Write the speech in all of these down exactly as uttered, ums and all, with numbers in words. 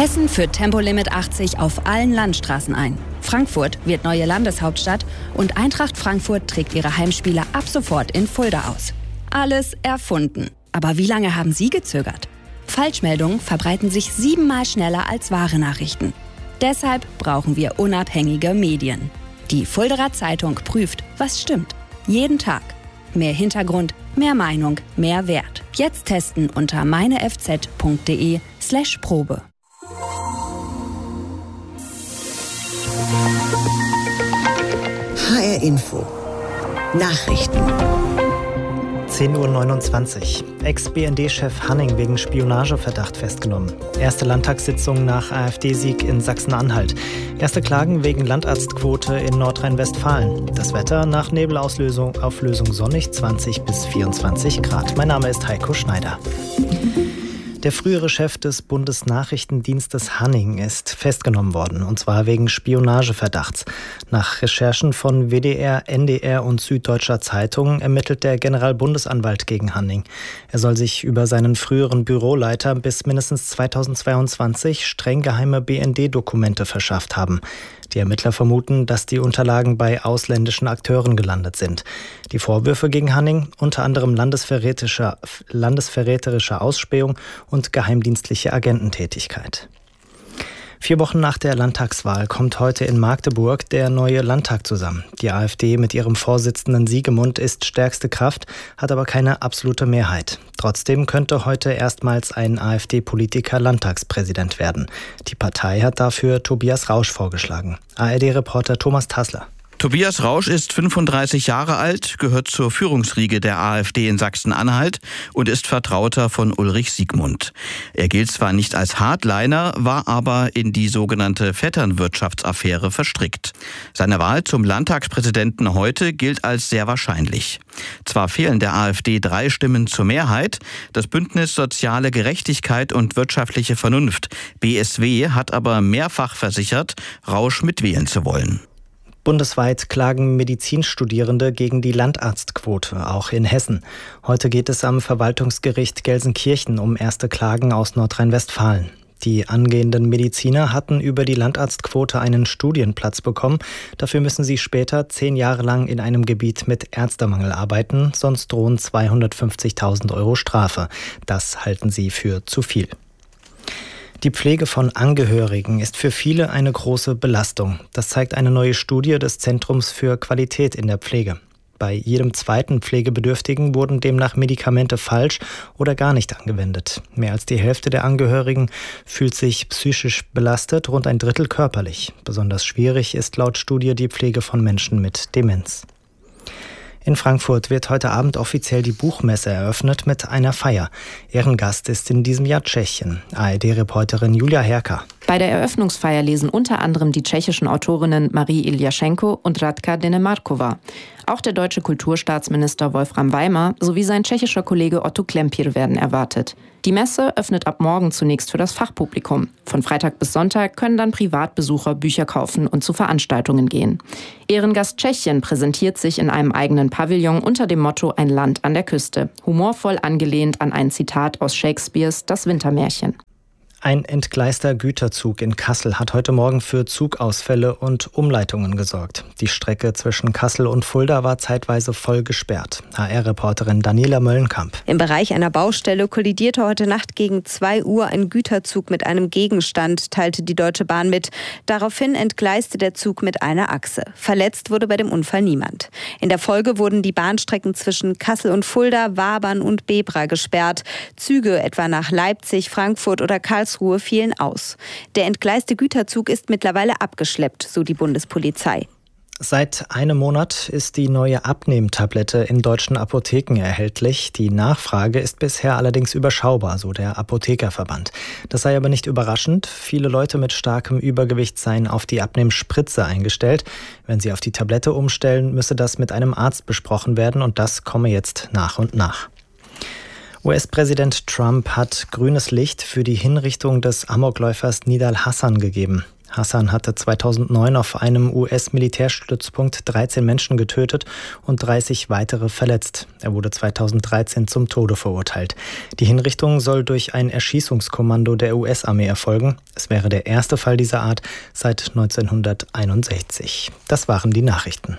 Hessen führt Tempolimit achtzig auf allen Landstraßen ein. Frankfurt wird neue Landeshauptstadt und Eintracht Frankfurt trägt ihre Heimspiele ab sofort in Fulda aus. Alles erfunden. Aber wie lange haben Sie gezögert? Falschmeldungen verbreiten sich siebenmal schneller als wahre Nachrichten. Deshalb brauchen wir unabhängige Medien. Die Fuldaer Zeitung prüft, was stimmt. Jeden Tag. Mehr Hintergrund, mehr Meinung, mehr Wert. Jetzt testen unter meinefz.de slash Probe. H R Info. Nachrichten. zehn Uhr neunundzwanzig. Ex-B N D-Chef Hanning wegen Spionageverdacht festgenommen. Erste Landtagssitzung nach AfD-Sieg in Sachsen-Anhalt. Erste Klagen wegen Landarztquote in Nordrhein-Westfalen. Das Wetter nach Nebelauflösung Auflösung sonnig, zwanzig bis vierundzwanzig Grad. Mein Name ist Heiko Schneider. Der frühere Chef des Bundesnachrichtendienstes Hanning ist festgenommen worden, und zwar wegen Spionageverdachts. Nach Recherchen von W D R, N D R und Süddeutscher Zeitung ermittelt der Generalbundesanwalt gegen Hanning. Er soll sich über seinen früheren Büroleiter bis mindestens zweitausendzweiundzwanzig streng geheime B N D-Dokumente verschafft haben. Die Ermittler vermuten, dass die Unterlagen bei ausländischen Akteuren gelandet sind. Die Vorwürfe gegen Hanning, unter anderem landesverräterische, landesverräterische Ausspähung und geheimdienstliche Agententätigkeit. Vier Wochen nach der Landtagswahl kommt heute in Magdeburg der neue Landtag zusammen. Die AfD mit ihrem Vorsitzenden Siegemund ist stärkste Kraft, hat aber keine absolute Mehrheit. Trotzdem könnte heute erstmals ein AfD-Politiker Landtagspräsident werden. Die Partei hat dafür Tobias Rausch vorgeschlagen. A R D-Reporter Thomas Tassler. Tobias Rausch ist fünfunddreißig Jahre alt, gehört zur Führungsriege der AfD in Sachsen-Anhalt und ist Vertrauter von Ulrich Siegmund. Er gilt zwar nicht als Hardliner, war aber in die sogenannte Vetternwirtschaftsaffäre verstrickt. Seine Wahl zum Landtagspräsidenten heute gilt als sehr wahrscheinlich. Zwar fehlen der AfD drei Stimmen zur Mehrheit, das Bündnis Soziale Gerechtigkeit und wirtschaftliche Vernunft, B S W, hat aber mehrfach versichert, Rausch mitwählen zu wollen. Bundesweit klagen Medizinstudierende gegen die Landarztquote, auch in Hessen. Heute geht es am Verwaltungsgericht Gelsenkirchen um erste Klagen aus Nordrhein-Westfalen. Die angehenden Mediziner hatten über die Landarztquote einen Studienplatz bekommen. Dafür müssen sie später zehn Jahre lang in einem Gebiet mit Ärztemangel arbeiten, sonst drohen zweihundertfünfzigtausend Euro Strafe. Das halten sie für zu viel. Die Pflege von Angehörigen ist für viele eine große Belastung. Das zeigt eine neue Studie des Zentrums für Qualität in der Pflege. Bei jedem zweiten Pflegebedürftigen wurden demnach Medikamente falsch oder gar nicht angewendet. Mehr als die Hälfte der Angehörigen fühlt sich psychisch belastet, rund ein Drittel körperlich. Besonders schwierig ist laut Studie die Pflege von Menschen mit Demenz. In Frankfurt wird heute Abend offiziell die Buchmesse eröffnet mit einer Feier. Ehrengast ist in diesem Jahr Tschechien. A R D-Reporterin Julia Herka. Bei der Eröffnungsfeier lesen unter anderem die tschechischen Autorinnen Marie Iljaschenko und Radka Denemarkova. Auch der deutsche Kulturstaatsminister Wolfram Weimer sowie sein tschechischer Kollege Otto Klempier werden erwartet. Die Messe öffnet ab morgen zunächst für das Fachpublikum. Von Freitag bis Sonntag können dann Privatbesucher Bücher kaufen und zu Veranstaltungen gehen. Ehrengast Tschechien präsentiert sich in einem eigenen Pavillon unter dem Motto Ein Land an der Küste. Humorvoll angelehnt an ein Zitat aus Shakespeares Das Wintermärchen. Ein entgleister Güterzug in Kassel hat heute Morgen für Zugausfälle und Umleitungen gesorgt. Die Strecke zwischen Kassel und Fulda war zeitweise voll gesperrt. H R-Reporterin Daniela Möllenkamp. Im Bereich einer Baustelle kollidierte heute Nacht gegen zwei Uhr ein Güterzug mit einem Gegenstand, teilte die Deutsche Bahn mit. Daraufhin entgleiste der Zug mit einer Achse. Verletzt wurde bei dem Unfall niemand. In der Folge wurden die Bahnstrecken zwischen Kassel und Fulda, Wabern und Bebra gesperrt. Züge etwa nach Leipzig, Frankfurt oder Karlsruhe Ruhe fielen aus. Der entgleiste Güterzug ist mittlerweile abgeschleppt, so die Bundespolizei. Seit einem Monat ist die neue Abnehmtablette in deutschen Apotheken erhältlich. Die Nachfrage ist bisher allerdings überschaubar, so der Apothekerverband. Das sei aber nicht überraschend. Viele Leute mit starkem Übergewicht seien auf die Abnehmspritze eingestellt. Wenn sie auf die Tablette umstellen, müsse das mit einem Arzt besprochen werden, und das komme jetzt nach und nach. U S-Präsident Trump hat grünes Licht für die Hinrichtung des Amokläufers Nidal Hassan gegeben. Hassan hatte zweitausendneun auf einem U S-Militärstützpunkt dreizehn Menschen getötet und dreißig weitere verletzt. Er wurde zweitausenddreizehn zum Tode verurteilt. Die Hinrichtung soll durch ein Erschießungskommando der U S-Armee erfolgen. Es wäre der erste Fall dieser Art seit neunzehnhunderteinundsechzig. Das waren die Nachrichten.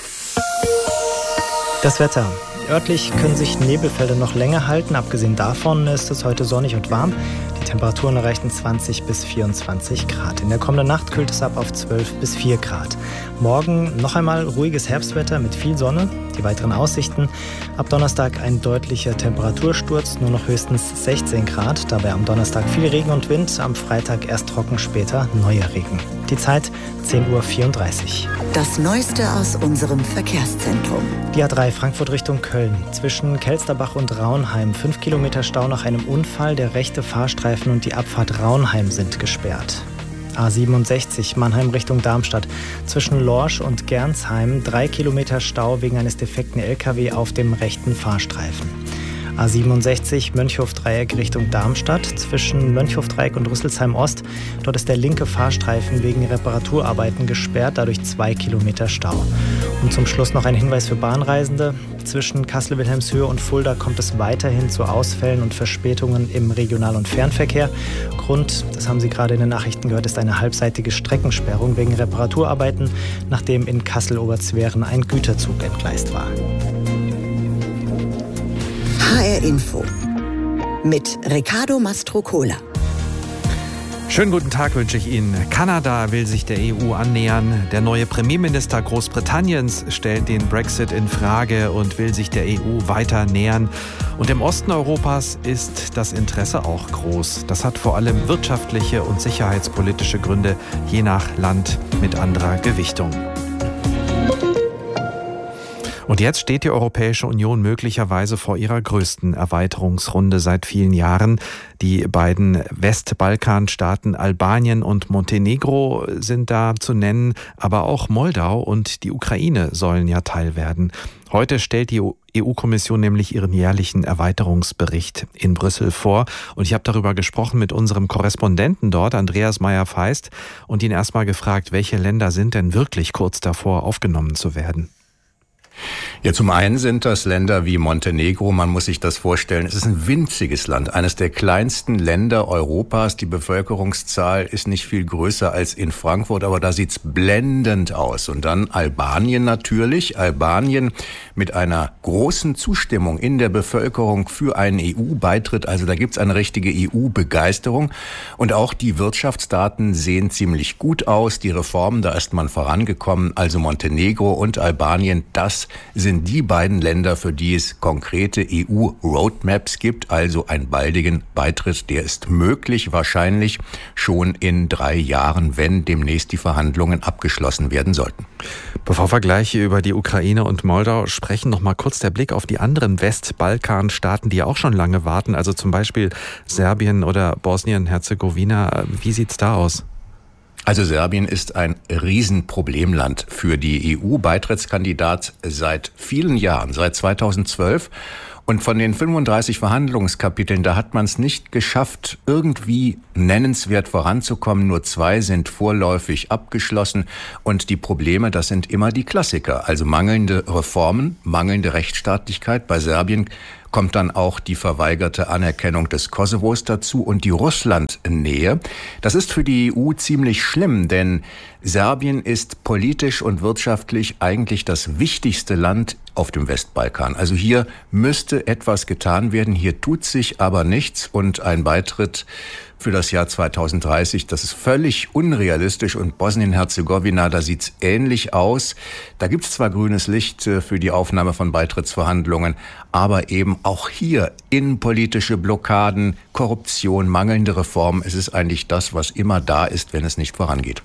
Das Wetter. Örtlich können sich Nebelfelder noch länger halten. Abgesehen davon ist es heute sonnig und warm. Die Temperaturen erreichen zwanzig bis vierundzwanzig Grad. In der kommenden Nacht kühlt es ab auf zwölf bis vier Grad. Morgen noch einmal ruhiges Herbstwetter mit viel Sonne. Die weiteren Aussichten: ab Donnerstag ein deutlicher Temperatursturz, nur noch höchstens sechzehn Grad. Dabei am Donnerstag viel Regen und Wind, am Freitag erst trocken, später neuer Regen. Die Zeit zehn Uhr vierunddreißig. Das Neueste aus unserem Verkehrszentrum. Die A drei Frankfurt Richtung Köln. Zwischen Kelsterbach und Raunheim fünf Kilometer Stau nach einem Unfall. Der rechte Fahrstreifen und die Abfahrt Raunheim sind gesperrt. A siebenundsechzig Mannheim Richtung Darmstadt. Zwischen Lorsch und Gernsheim drei Kilometer Stau wegen eines defekten L K W auf dem rechten Fahrstreifen. A siebenundsechzig Mönchhof-Dreieck Richtung Darmstadt. Zwischen Mönchhof-Dreieck und Rüsselsheim-Ost. Dort ist der linke Fahrstreifen wegen Reparaturarbeiten gesperrt, dadurch zwei Kilometer Stau. Und zum Schluss noch ein Hinweis für Bahnreisende. Zwischen Kassel-Wilhelmshöhe und Fulda kommt es weiterhin zu Ausfällen und Verspätungen im Regional- und Fernverkehr. Grund, das haben Sie gerade in den Nachrichten gehört, ist eine halbseitige Streckensperrung wegen Reparaturarbeiten, nachdem in Kassel-Oberzweren ein Güterzug entgleist war. H R Info mit Riccardo Mastrocola. Schönen guten Tag wünsche ich Ihnen. Kanada will sich der E U annähern. Der neue Premierminister Großbritanniens stellt den Brexit in Frage und will sich der E U weiter nähern. Und im Osten Europas ist das Interesse auch groß. Das hat vor allem wirtschaftliche und sicherheitspolitische Gründe, je nach Land mit anderer Gewichtung. Und jetzt steht die Europäische Union möglicherweise vor ihrer größten Erweiterungsrunde seit vielen Jahren. Die beiden Westbalkanstaaten Albanien und Montenegro sind da zu nennen, aber auch Moldau und die Ukraine sollen ja Teil werden. Heute stellt die E U-Kommission nämlich ihren jährlichen Erweiterungsbericht in Brüssel vor. Und ich habe darüber gesprochen mit unserem Korrespondenten dort, Andreas Meyer-Feist, und ihn erstmal gefragt, welche Länder sind denn wirklich kurz davor, aufgenommen zu werden? Ja, zum einen sind das Länder wie Montenegro, man muss sich das vorstellen, es ist ein winziges Land, eines der kleinsten Länder Europas. Die Bevölkerungszahl ist nicht viel größer als in Frankfurt, aber da sieht's blendend aus. Und dann Albanien natürlich, Albanien mit einer großen Zustimmung in der Bevölkerung für einen E U-Beitritt, also da gibt's eine richtige E U-Begeisterung. Und auch die Wirtschaftsdaten sehen ziemlich gut aus, die Reformen, da ist man vorangekommen, also Montenegro und Albanien, das sind die beiden Länder, für die es konkrete E U-Roadmaps gibt, also einen baldigen Beitritt, der ist möglich, wahrscheinlich schon in drei Jahren, wenn demnächst die Verhandlungen abgeschlossen werden sollten. Bevor wir gleich über die Ukraine und Moldau sprechen, noch mal kurz der Blick auf die anderen Westbalkanstaaten, die auch schon lange warten, also zum Beispiel Serbien oder Bosnien-Herzegowina. Wie sieht's da aus? Also Serbien ist ein Riesenproblemland für die E U-Beitrittskandidat seit vielen Jahren, seit zweitausendzwölf. Und von den fünfunddreißig Verhandlungskapiteln, da hat man es nicht geschafft, irgendwie nennenswert voranzukommen. Nur zwei sind vorläufig abgeschlossen. Und die Probleme, das sind immer die Klassiker. Also mangelnde Reformen, mangelnde Rechtsstaatlichkeit. Bei Serbien kommt dann auch die verweigerte Anerkennung des Kosovos dazu und die Russland-Nähe. Das ist für die E U ziemlich schlimm, denn Serbien ist politisch und wirtschaftlich eigentlich das wichtigste Land auf dem Westbalkan. Also hier müsste etwas getan werden, hier tut sich aber nichts und ein Beitritt für das Jahr zweitausenddreißig, das ist völlig unrealistisch und Bosnien-Herzegowina, da sieht's ähnlich aus. Da gibt's zwar grünes Licht für die Aufnahme von Beitrittsverhandlungen, aber eben auch hier innenpolitische Blockaden, Korruption, mangelnde Reformen. Es ist eigentlich das, was immer da ist, wenn es nicht vorangeht.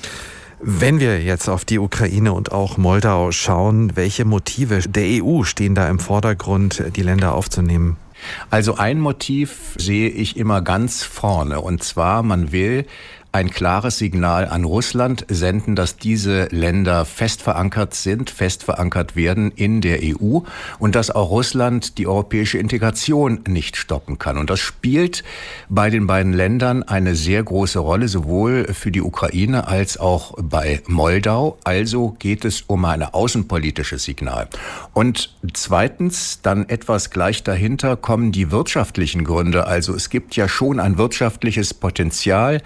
Wenn wir jetzt auf die Ukraine und auch Moldau schauen, welche Motive der E U stehen da im Vordergrund, die Länder aufzunehmen? Also ein Motiv sehe ich immer ganz vorne, und zwar, man will ein klares Signal an Russland senden, dass diese Länder fest verankert sind, fest verankert werden in der E U und dass auch Russland die europäische Integration nicht stoppen kann. Und das spielt bei den beiden Ländern eine sehr große Rolle, sowohl für die Ukraine als auch bei Moldau. Also geht es um ein außenpolitisches Signal. Und zweitens, dann etwas gleich dahinter, kommen die wirtschaftlichen Gründe. Also es gibt ja schon ein wirtschaftliches Potenzial.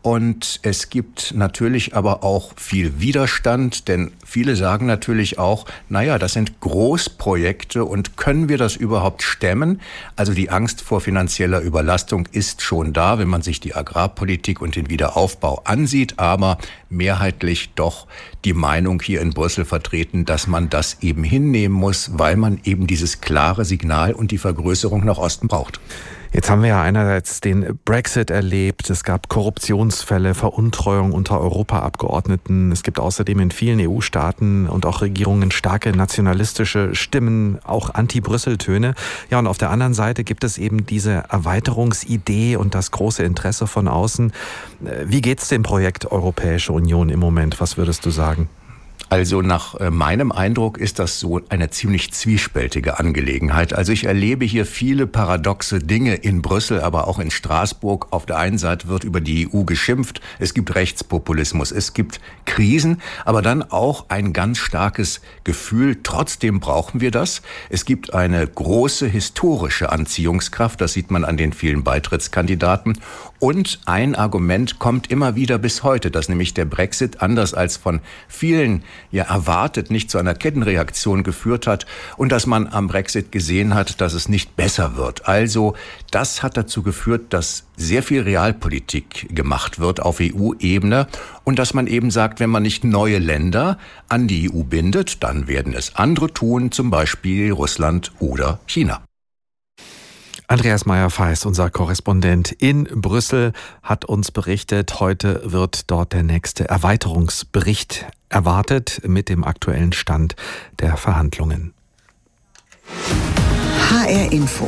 Und es gibt natürlich aber auch viel Widerstand, denn viele sagen natürlich auch, naja, das sind Großprojekte und können wir das überhaupt stemmen? Also die Angst vor finanzieller Überlastung ist schon da, wenn man sich die Agrarpolitik und den Wiederaufbau ansieht, aber mehrheitlich doch die Meinung hier in Brüssel vertreten, dass man das eben hinnehmen muss, weil man eben dieses klare Signal und die Vergrößerung nach Osten braucht. Jetzt haben wir ja einerseits den Brexit erlebt, es gab Korruptionsfälle, Veruntreuung unter Europaabgeordneten. Es gibt außerdem in vielen E U-Staaten und auch Regierungen starke nationalistische Stimmen, auch Anti-Brüssel-Töne. Ja, und auf der anderen Seite gibt es eben diese Erweiterungsidee und das große Interesse von außen. Wie geht's dem Projekt Europäische Union im Moment? Was würdest du sagen? Also nach meinem Eindruck ist das so eine ziemlich zwiespältige Angelegenheit. Also ich erlebe hier viele paradoxe Dinge in Brüssel, aber auch in Straßburg. Auf der einen Seite wird über die E U geschimpft, es gibt Rechtspopulismus, es gibt Krisen, aber dann auch ein ganz starkes Gefühl, trotzdem brauchen wir das. Es gibt eine große historische Anziehungskraft, das sieht man an den vielen Beitrittskandidaten. Und ein Argument kommt immer wieder bis heute, dass nämlich der Brexit, anders als von vielen ja erwartet, nicht zu einer Kettenreaktion geführt hat und dass man am Brexit gesehen hat, dass es nicht besser wird. Also das hat dazu geführt, dass sehr viel Realpolitik gemacht wird auf E U-Ebene und dass man eben sagt, wenn man nicht neue Länder an die E U bindet, dann werden es andere tun, zum Beispiel Russland oder China. Andreas Meyer-Feist, unser Korrespondent in Brüssel, hat uns berichtet, heute wird dort der nächste Erweiterungsbericht erwartet mit dem aktuellen Stand der Verhandlungen. H R Info.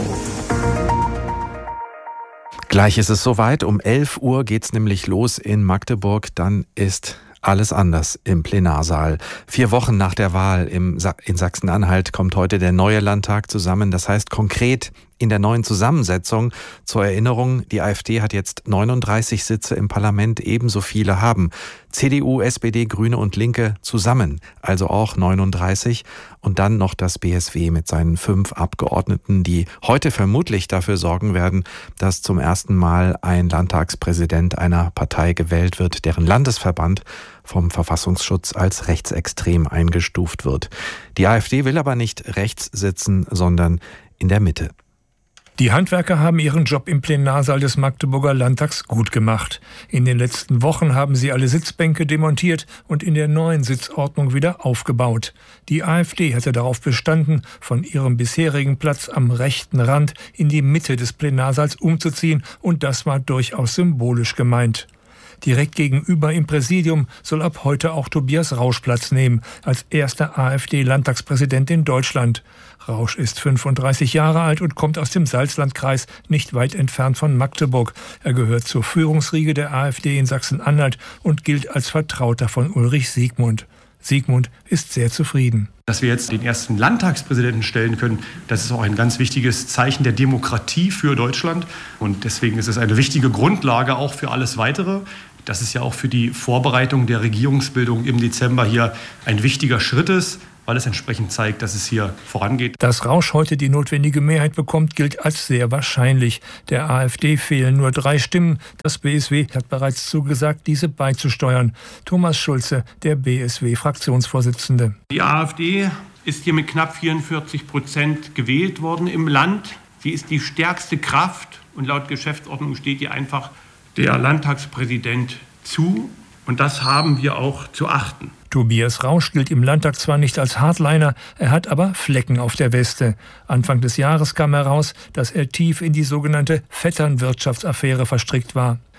Gleich ist es soweit. Um elf Uhr geht's nämlich los in Magdeburg. Dann ist alles anders im Plenarsaal. Vier Wochen nach der Wahl im Sa- in Sachsen-Anhalt kommt heute der neue Landtag zusammen. Das heißt konkret in der neuen Zusammensetzung, zur Erinnerung, die AfD hat jetzt neununddreißig Sitze im Parlament, ebenso viele haben C D U, S P D, Grüne und Linke zusammen, also auch neununddreißig. Und dann noch das B S W mit seinen fünf Abgeordneten, die heute vermutlich dafür sorgen werden, dass zum ersten Mal ein Landtagspräsident einer Partei gewählt wird, deren Landesverband vom Verfassungsschutz als rechtsextrem eingestuft wird. Die AfD will aber nicht rechts sitzen, sondern in der Mitte. Die Handwerker haben ihren Job im Plenarsaal des Magdeburger Landtags gut gemacht. In den letzten Wochen haben sie alle Sitzbänke demontiert und in der neuen Sitzordnung wieder aufgebaut. Die AfD hatte darauf bestanden, von ihrem bisherigen Platz am rechten Rand in die Mitte des Plenarsaals umzuziehen, und das war durchaus symbolisch gemeint. Direkt gegenüber im Präsidium soll ab heute auch Tobias Rausch Platz nehmen, als erster AfD-Landtagspräsident in Deutschland. Rausch ist fünfunddreißig Jahre alt und kommt aus dem Salzlandkreis, nicht weit entfernt von Magdeburg. Er gehört zur Führungsriege der AfD in Sachsen-Anhalt und gilt als Vertrauter von Ulrich Siegmund. Siegmund ist sehr zufrieden. Dass wir jetzt den ersten Landtagspräsidenten stellen können, das ist auch ein ganz wichtiges Zeichen der Demokratie für Deutschland. Und deswegen ist es eine wichtige Grundlage auch für alles Weitere. Das ist ja auch für die Vorbereitung der Regierungsbildung im Dezember hier ein wichtiger Schritt ist, weil es entsprechend zeigt, dass es hier vorangeht. Dass Rausch heute die notwendige Mehrheit bekommt, gilt als sehr wahrscheinlich. Der AfD fehlen nur drei Stimmen. Das B S W hat bereits zugesagt, diese beizusteuern. Thomas Schulze, der B S W-Fraktionsvorsitzende. Die AfD ist hier mit knapp vierundvierzig Prozent gewählt worden im Land. Sie ist die stärkste Kraft und laut Geschäftsordnung steht ihr einfach der Landtagspräsident zu. Und das haben wir auch zu achten. Tobias Rausch gilt im Landtag zwar nicht als Hardliner, er hat aber Flecken auf der Weste. Anfang des Jahres kam heraus, dass er tief in die sogenannte Vetternwirtschaftsaffäre verstrickt war.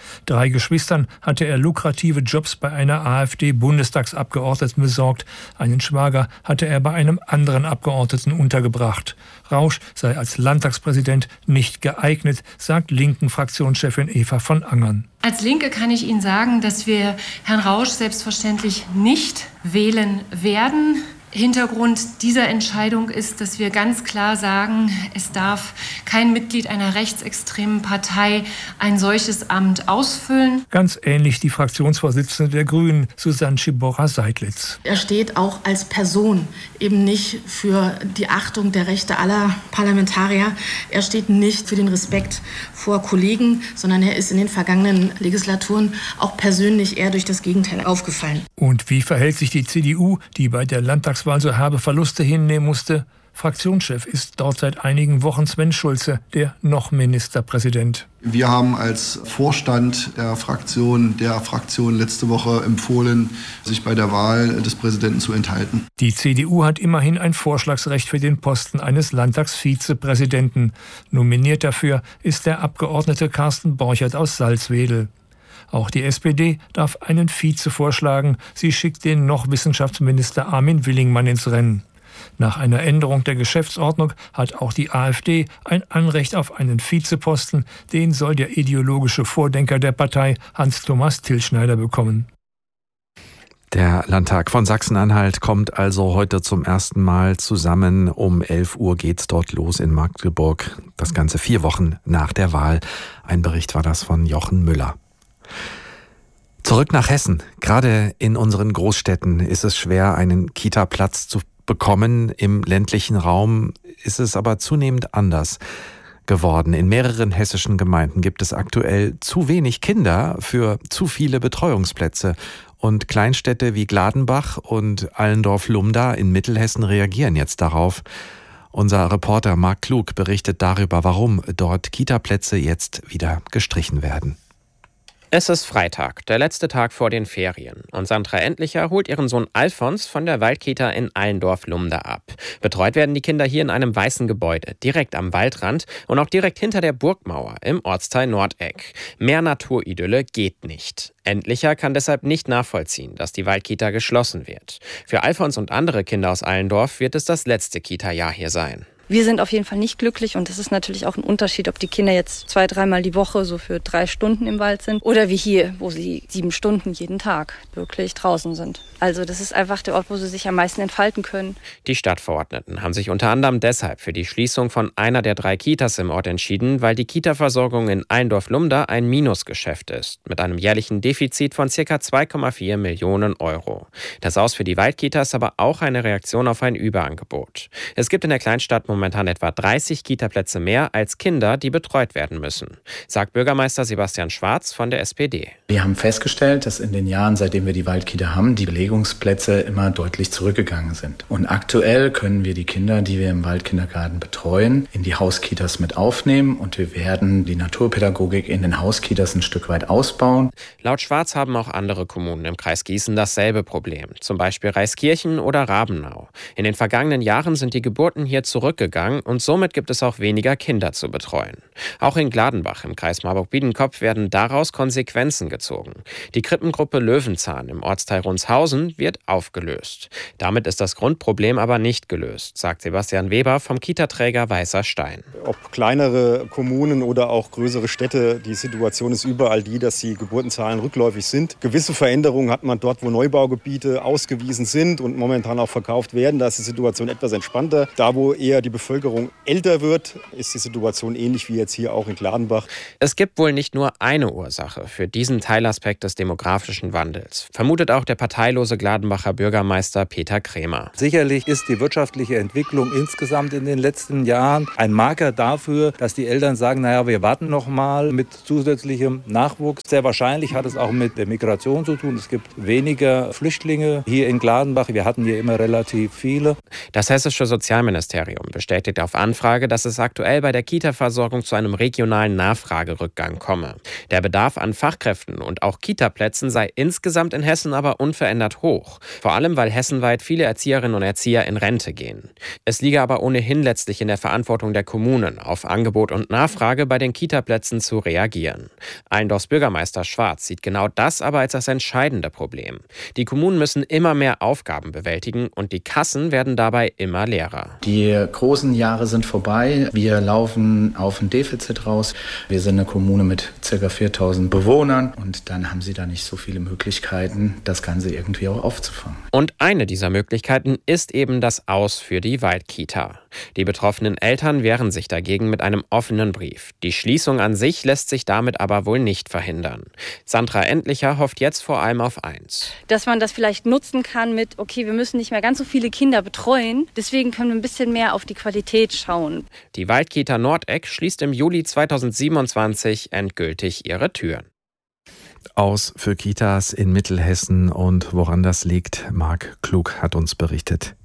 Drei Geschwistern hatte er lukrative Jobs bei einer AfD-Bundestagsabgeordneten besorgt. Einen Schwager hatte er bei einem anderen Abgeordneten untergebracht. Rausch sei als Landtagspräsident nicht geeignet, sagt Linken-Fraktionschefin Eva von Angern. Als Linke kann ich Ihnen sagen, dass wir Herrn Rausch selbstverständlich nicht wählen werden. Hintergrund dieser Entscheidung ist, dass wir ganz klar sagen, es darf kein Mitglied einer rechtsextremen Partei ein solches Amt ausfüllen. Ganz ähnlich die Fraktionsvorsitzende der Grünen, Susanne Schiborra-Seidlitz. Er steht auch als Person eben nicht für die Achtung der Rechte aller Parlamentarier. Er steht nicht für den Respekt vor Kollegen, sondern er ist in den vergangenen Legislaturen auch persönlich eher durch das Gegenteil aufgefallen. Und wie verhält sich die C D U, die bei der Landtags weil so herbe Verluste hinnehmen musste? Fraktionschef ist dort seit einigen Wochen Sven Schulze, der noch Ministerpräsident. Wir haben als Vorstand der Fraktion, der Fraktion letzte Woche empfohlen, sich bei der Wahl des Präsidenten zu enthalten. Die C D U hat immerhin ein Vorschlagsrecht für den Posten eines Landtagsvizepräsidenten. Nominiert dafür ist der Abgeordnete Carsten Borchert aus Salzwedel. Auch die S P D darf einen Vize vorschlagen. Sie schickt den noch Wissenschaftsminister Armin Willingmann ins Rennen. Nach einer Änderung der Geschäftsordnung hat auch die AfD ein Anrecht auf einen Vizeposten. Den soll der ideologische Vordenker der Partei Hans-Thomas Tilschneider bekommen. Der Landtag von Sachsen-Anhalt kommt also heute zum ersten Mal zusammen. Um elf Uhr geht's dort los in Magdeburg. Das Ganze vier Wochen nach der Wahl. Ein Bericht war das von Jochen Müller. Zurück nach Hessen. Gerade in unseren Großstädten ist es schwer, einen Kita-Platz zu bekommen. Im ländlichen Raum ist es aber zunehmend anders geworden. In mehreren hessischen Gemeinden gibt es aktuell zu wenig Kinder für zu viele Betreuungsplätze. Und Kleinstädte wie Gladenbach und Allendorf-Lumda in Mittelhessen reagieren jetzt darauf. Unser Reporter Marc Klug berichtet darüber, warum dort Kita-Plätze jetzt wieder gestrichen werden. Es ist Freitag, der letzte Tag vor den Ferien. Und Sandra Endlicher holt ihren Sohn Alfons von der Waldkita in Allendorf-Lumda ab. Betreut werden die Kinder hier in einem weißen Gebäude, direkt am Waldrand und auch direkt hinter der Burgmauer im Ortsteil Nordeck. Mehr Naturidylle geht nicht. Endlicher kann deshalb nicht nachvollziehen, dass die Waldkita geschlossen wird. Für Alfons und andere Kinder aus Allendorf wird es das letzte Kita-Jahr hier sein. Wir sind auf jeden Fall nicht glücklich und es ist natürlich auch ein Unterschied, ob die Kinder jetzt zwei, dreimal die Woche so für drei Stunden im Wald sind oder wie hier, wo sie sieben Stunden jeden Tag wirklich draußen sind. Also das ist einfach der Ort, wo sie sich am meisten entfalten können. Die Stadtverordneten haben sich unter anderem deshalb für die Schließung von einer der drei Kitas im Ort entschieden, weil die Kita-Versorgung in Allendorf-Lumda ein Minusgeschäft ist, mit einem jährlichen Defizit von ca. zwei Komma vier Millionen Euro. Das Aus für die Waldkita ist aber auch eine Reaktion auf ein Überangebot. Es gibt in der Kleinstadt momentan etwa dreißig Kita-Plätze mehr als Kinder, die betreut werden müssen, sagt Bürgermeister Sebastian Schwarz von der S P D. Wir haben festgestellt, dass in den Jahren, seitdem wir die Waldkita haben, die Belegungsplätze immer deutlich zurückgegangen sind. Und aktuell können wir die Kinder, die wir im Waldkindergarten betreuen, in die Hauskitas mit aufnehmen und wir werden die Naturpädagogik in den Hauskitas ein Stück weit ausbauen. Laut Schwarz haben auch andere Kommunen im Kreis Gießen dasselbe Problem, zum Beispiel Reiskirchen oder Rabenau. In den vergangenen Jahren sind die Geburten hier zurückgegangen und somit gibt es auch weniger Kinder zu betreuen. Auch in Gladenbach im Kreis Marburg-Biedenkopf werden daraus Konsequenzen gezogen. Die Krippengruppe Löwenzahn im Ortsteil Runshausen wird aufgelöst. Damit ist das Grundproblem aber nicht gelöst, sagt Sebastian Weber vom Kita-Träger Weißer Stein. Ob kleinere Kommunen oder auch größere Städte, die Situation ist überall die, dass die Geburtenzahlen rückläufig sind. Gewisse Veränderungen hat man dort, wo Neubaugebiete ausgewiesen sind und momentan auch verkauft werden. Da ist die Situation etwas entspannter. Da, wo eher die Bevölkerung älter wird, ist die Situation ähnlich wie jetzt hier auch in Gladenbach. Es gibt wohl nicht nur eine Ursache für diesen Teilaspekt des demografischen Wandels, vermutet auch der parteilose Gladenbacher Bürgermeister Peter Krämer. Sicherlich ist die wirtschaftliche Entwicklung insgesamt in den letzten Jahren ein Marker dafür, dass die Eltern sagen, naja, wir warten noch mal mit zusätzlichem Nachwuchs. Sehr wahrscheinlich hat es auch mit der Migration zu tun. Es gibt weniger Flüchtlinge hier in Gladenbach. Wir hatten hier immer relativ viele. Das hessische Sozialministerium bestätigt auf Anfrage, dass es aktuell bei der Kita-Versorgung zu einem regionalen Nachfragerückgang komme. Der Bedarf an Fachkräften und auch Kitaplätzen sei insgesamt in Hessen aber unverändert hoch. Vor allem, weil hessenweit viele Erzieherinnen und Erzieher in Rente gehen. Es liege aber ohnehin letztlich in der Verantwortung der Kommunen, auf Angebot und Nachfrage bei den Kitaplätzen zu reagieren. Allendorfs Bürgermeister Schwarz sieht genau das aber als das entscheidende Problem. Die Kommunen müssen immer mehr Aufgaben bewältigen und die Kassen werden dabei immer leerer. Die großen Jahre sind vorbei. Wir laufen auf ein Defizit raus. Wir sind eine Kommune mit ca. viertausend Bewohnern und dann haben sie da nicht so viele Möglichkeiten, das Ganze irgendwie auch aufzufangen. Und eine dieser Möglichkeiten ist eben das Aus für die Waldkita. Die betroffenen Eltern wehren sich dagegen mit einem offenen Brief. Die Schließung an sich lässt sich damit aber wohl nicht verhindern. Sandra Endlicher hofft jetzt vor allem auf eins. Dass man das vielleicht nutzen kann mit, okay, wir müssen nicht mehr ganz so viele Kinder betreuen, deswegen können wir ein bisschen mehr auf die Qualität schauen. Die Waldkita Nordeck schließt im Juli zweitausendsiebenundzwanzig endgültig ihre Türen. Aus für Kitas in Mittelhessen und woran das liegt, Marc Klug hat uns berichtet.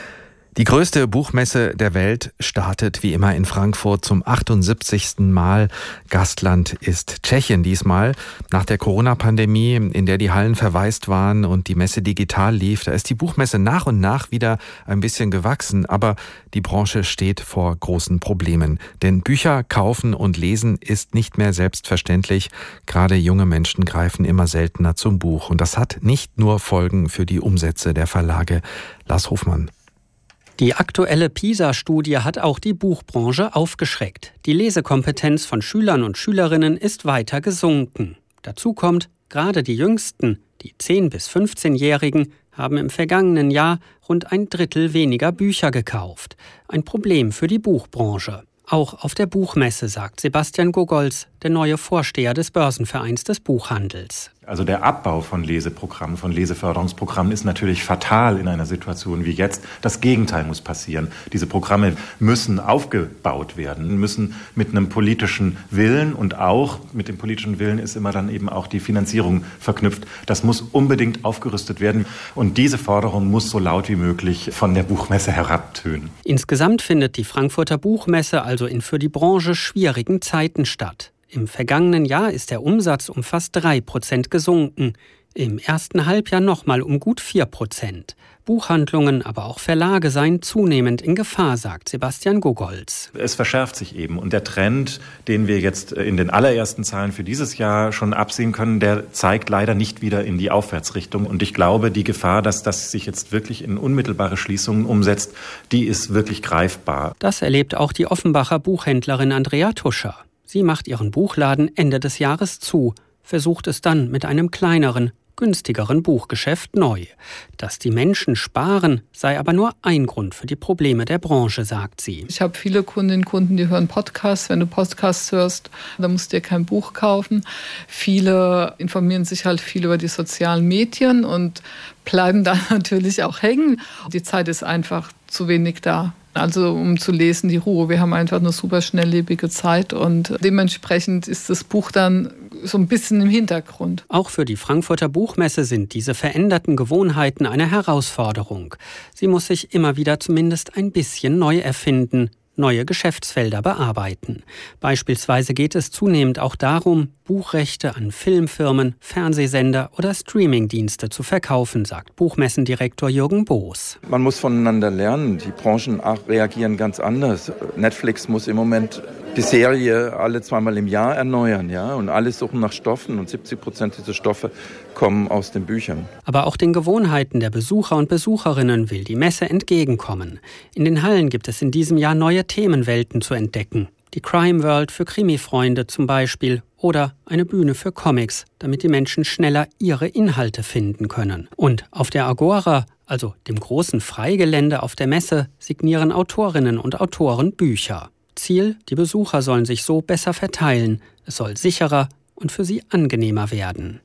Die größte Buchmesse der Welt startet wie immer in Frankfurt zum achtundsiebzigsten Mal. Gastland ist Tschechien diesmal. Nach der Corona-Pandemie, in der die Hallen verwaist waren und die Messe digital lief, da ist die Buchmesse nach und nach wieder ein bisschen gewachsen. Aber die Branche steht vor großen Problemen. Denn Bücher kaufen und lesen ist nicht mehr selbstverständlich. Gerade junge Menschen greifen immer seltener zum Buch. Und das hat nicht nur Folgen für die Umsätze der Verlage. Lars Hofmann. Die aktuelle PISA-Studie hat auch die Buchbranche aufgeschreckt. Die Lesekompetenz von Schülern und Schülerinnen ist weiter gesunken. Dazu kommt, gerade die Jüngsten, die zehn- bis fünfzehnjährigen, haben im vergangenen Jahr rund ein Drittel weniger Bücher gekauft. Ein Problem für die Buchbranche. Auch auf der Buchmesse, sagt Sebastian Gogolz, der neue Vorsteher des Börsenvereins des Buchhandels. Also der Abbau von Leseprogrammen, von Leseförderungsprogrammen ist natürlich fatal in einer Situation wie jetzt. Das Gegenteil muss passieren. Diese Programme müssen aufgebaut werden, müssen mit einem politischen Willen und auch mit dem politischen Willen ist immer dann eben auch die Finanzierung verknüpft. Das muss unbedingt aufgerüstet werden und diese Forderung muss so laut wie möglich von der Buchmesse herabtönen. Insgesamt findet die Frankfurter Buchmesse also in für die Branche schwierigen Zeiten statt. Im vergangenen Jahr ist der Umsatz um fast drei Prozent gesunken, im ersten Halbjahr nochmal um gut vier Prozent. Buchhandlungen, aber auch Verlage seien zunehmend in Gefahr, sagt Sebastian Gogolz. Es verschärft sich eben und der Trend, den wir jetzt in den allerersten Zahlen für dieses Jahr schon absehen können, der zeigt leider nicht wieder in die Aufwärtsrichtung. Und ich glaube, die Gefahr, dass das sich jetzt wirklich in unmittelbare Schließungen umsetzt, die ist wirklich greifbar. Das erlebt auch die Offenbacher Buchhändlerin Andrea Tuscher. Sie macht ihren Buchladen Ende des Jahres zu, versucht es dann mit einem kleineren, günstigeren Buchgeschäft neu. Dass die Menschen sparen, sei aber nur ein Grund für die Probleme der Branche, sagt sie. Ich habe viele Kundinnen und Kunden, die hören Podcasts. Wenn du Podcasts hörst, dann musst du dir kein Buch kaufen. Viele informieren sich halt viel über die sozialen Medien und bleiben da natürlich auch hängen. Die Zeit ist einfach zu wenig da. Also um zu lesen, die Ruhe. Wir haben einfach eine super schnelllebige Zeit und dementsprechend ist das Buch dann so ein bisschen im Hintergrund. Auch für die Frankfurter Buchmesse sind diese veränderten Gewohnheiten eine Herausforderung. Sie muss sich immer wieder zumindest ein bisschen neu erfinden, neue Geschäftsfelder bearbeiten. Beispielsweise geht es zunehmend auch darum, Buchrechte an Filmfirmen, Fernsehsender oder Streamingdienste zu verkaufen, sagt Buchmessendirektor Jürgen Boos. Man muss voneinander lernen. Die Branchen reagieren ganz anders. Netflix muss im Moment die Serie alle zweimal im Jahr erneuern, ja, und alle suchen nach Stoffen und siebzig Prozent dieser Stoffe kommen aus den Büchern. Aber auch den Gewohnheiten der Besucher und Besucherinnen will die Messe entgegenkommen. In den Hallen gibt es in diesem Jahr neue Themenwelten zu entdecken. Die Crime World für Krimi-Freunde zum Beispiel oder eine Bühne für Comics, damit die Menschen schneller ihre Inhalte finden können. Und auf der Agora, also dem großen Freigelände auf der Messe, signieren Autorinnen und Autoren Bücher. Ziel, die Besucher sollen sich so besser verteilen. Es soll sicherer und für sie angenehmer werden.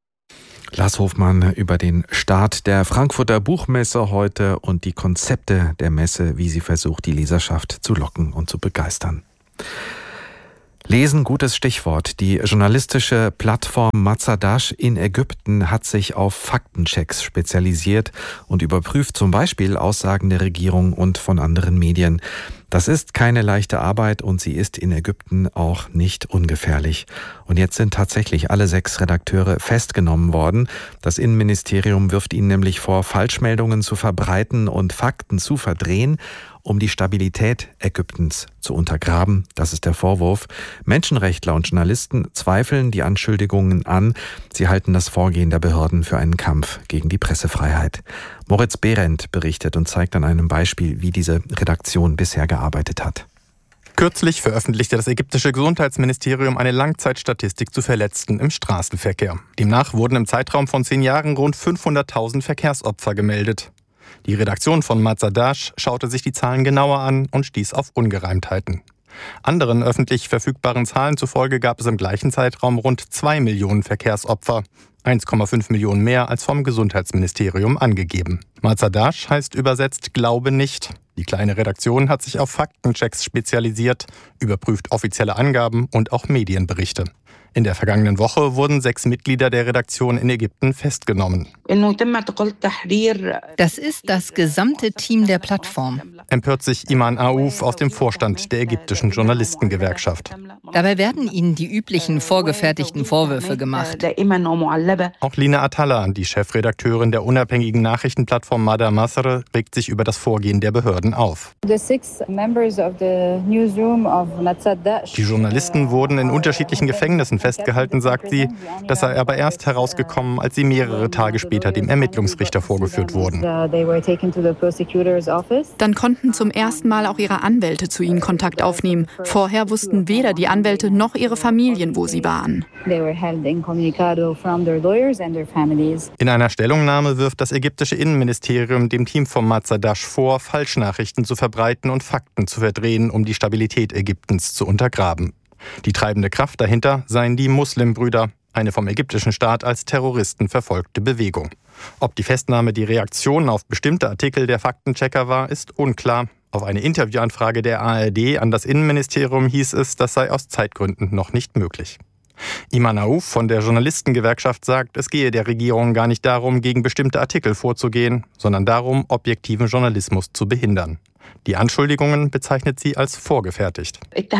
Lars Hofmann über den Start der Frankfurter Buchmesse heute und die Konzepte der Messe, wie sie versucht, die Leserschaft zu locken und zu begeistern. Lesen, gutes Stichwort. Die journalistische Plattform Mazadash in Ägypten hat sich auf Faktenchecks spezialisiert und überprüft zum Beispiel Aussagen der Regierung und von anderen Medien. Das ist keine leichte Arbeit und sie ist in Ägypten auch nicht ungefährlich. Und jetzt sind tatsächlich alle sechs Redakteure festgenommen worden. Das Innenministerium wirft ihnen nämlich vor, Falschmeldungen zu verbreiten und Fakten zu verdrehen, um die Stabilität Ägyptens zu untergraben. Das ist der Vorwurf. Menschenrechtler und Journalisten zweifeln die Anschuldigungen an. Sie halten das Vorgehen der Behörden für einen Kampf gegen die Pressefreiheit. Moritz Behrendt berichtet und zeigt an einem Beispiel, wie diese Redaktion bisher gearbeitet hat. Kürzlich veröffentlichte das ägyptische Gesundheitsministerium eine Langzeitstatistik zu Verletzten im Straßenverkehr. Demnach wurden im Zeitraum von zehn Jahren rund fünfhunderttausend Verkehrsopfer gemeldet. Die Redaktion von Mazadash schaute sich die Zahlen genauer an und stieß auf Ungereimtheiten. Anderen öffentlich verfügbaren Zahlen zufolge gab es im gleichen Zeitraum rund zwei Millionen Verkehrsopfer, eins Komma fünf Millionen mehr als vom Gesundheitsministerium angegeben. Mazadash heißt übersetzt Glaube nicht. Die kleine Redaktion hat sich auf Faktenchecks spezialisiert, überprüft offizielle Angaben und auch Medienberichte. In der vergangenen Woche wurden sechs Mitglieder der Redaktion in Ägypten festgenommen. Das ist das gesamte Team der Plattform. Empört sich Iman Aouf aus dem Vorstand der ägyptischen Journalistengewerkschaft. Dabei werden ihnen die üblichen vorgefertigten Vorwürfe gemacht. Auch Lina Atalla, die Chefredakteurin der unabhängigen Nachrichtenplattform Mada Masr, regt sich über das Vorgehen der Behörden auf. Die Journalisten wurden in unterschiedlichen Gefängnissen festgehalten, sagt sie. Das sei aber erst herausgekommen, als sie mehrere Tage später dem Ermittlungsrichter vorgeführt wurden. Dann konnten zum ersten Mal auch ihre Anwälte zu ihnen Kontakt aufnehmen. Vorher wussten weder die Anwälte noch ihre Familien, wo sie waren. In einer Stellungnahme wirft das ägyptische Innenministerium dem Team von Mazadash vor, Falschnachrichten zu verbreiten und Fakten zu verdrehen, um die Stabilität Ägyptens zu untergraben. Die treibende Kraft dahinter seien die Muslimbrüder, eine vom ägyptischen Staat als Terroristen verfolgte Bewegung. Ob die Festnahme die Reaktion auf bestimmte Artikel der Faktenchecker war, ist unklar. Auf eine Interviewanfrage der A R D an das Innenministerium hieß es, das sei aus Zeitgründen noch nicht möglich. Iman Aouf von der Journalistengewerkschaft sagt, es gehe der Regierung gar nicht darum, gegen bestimmte Artikel vorzugehen, sondern darum, objektiven Journalismus zu behindern. Die Anschuldigungen bezeichnet sie als vorgefertigt.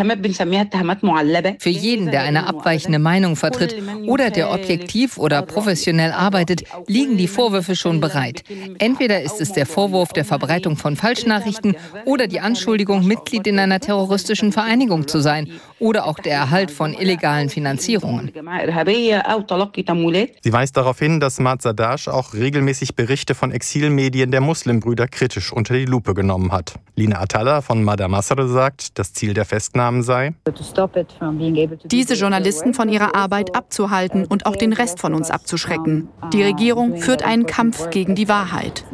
Für jeden, der eine abweichende Meinung vertritt oder der objektiv oder professionell arbeitet, liegen die Vorwürfe schon bereit. Entweder ist es der Vorwurf der Verbreitung von Falschnachrichten oder die Anschuldigung, Mitglied in einer terroristischen Vereinigung zu sein oder auch der Erhalt von illegalen Finanzierungen. Sie weist darauf hin, dass Mazadash auch regelmäßig Berichte von Exilmedien der Muslimbrüder kritisch unter die Lupe genommen hat. Lina Atalla von Mada Masr sagt, das Ziel der Festnahmen sei, diese Journalisten von ihrer Arbeit abzuhalten und auch den Rest von uns abzuschrecken. Die Regierung führt einen Kampf gegen die Wahrheit.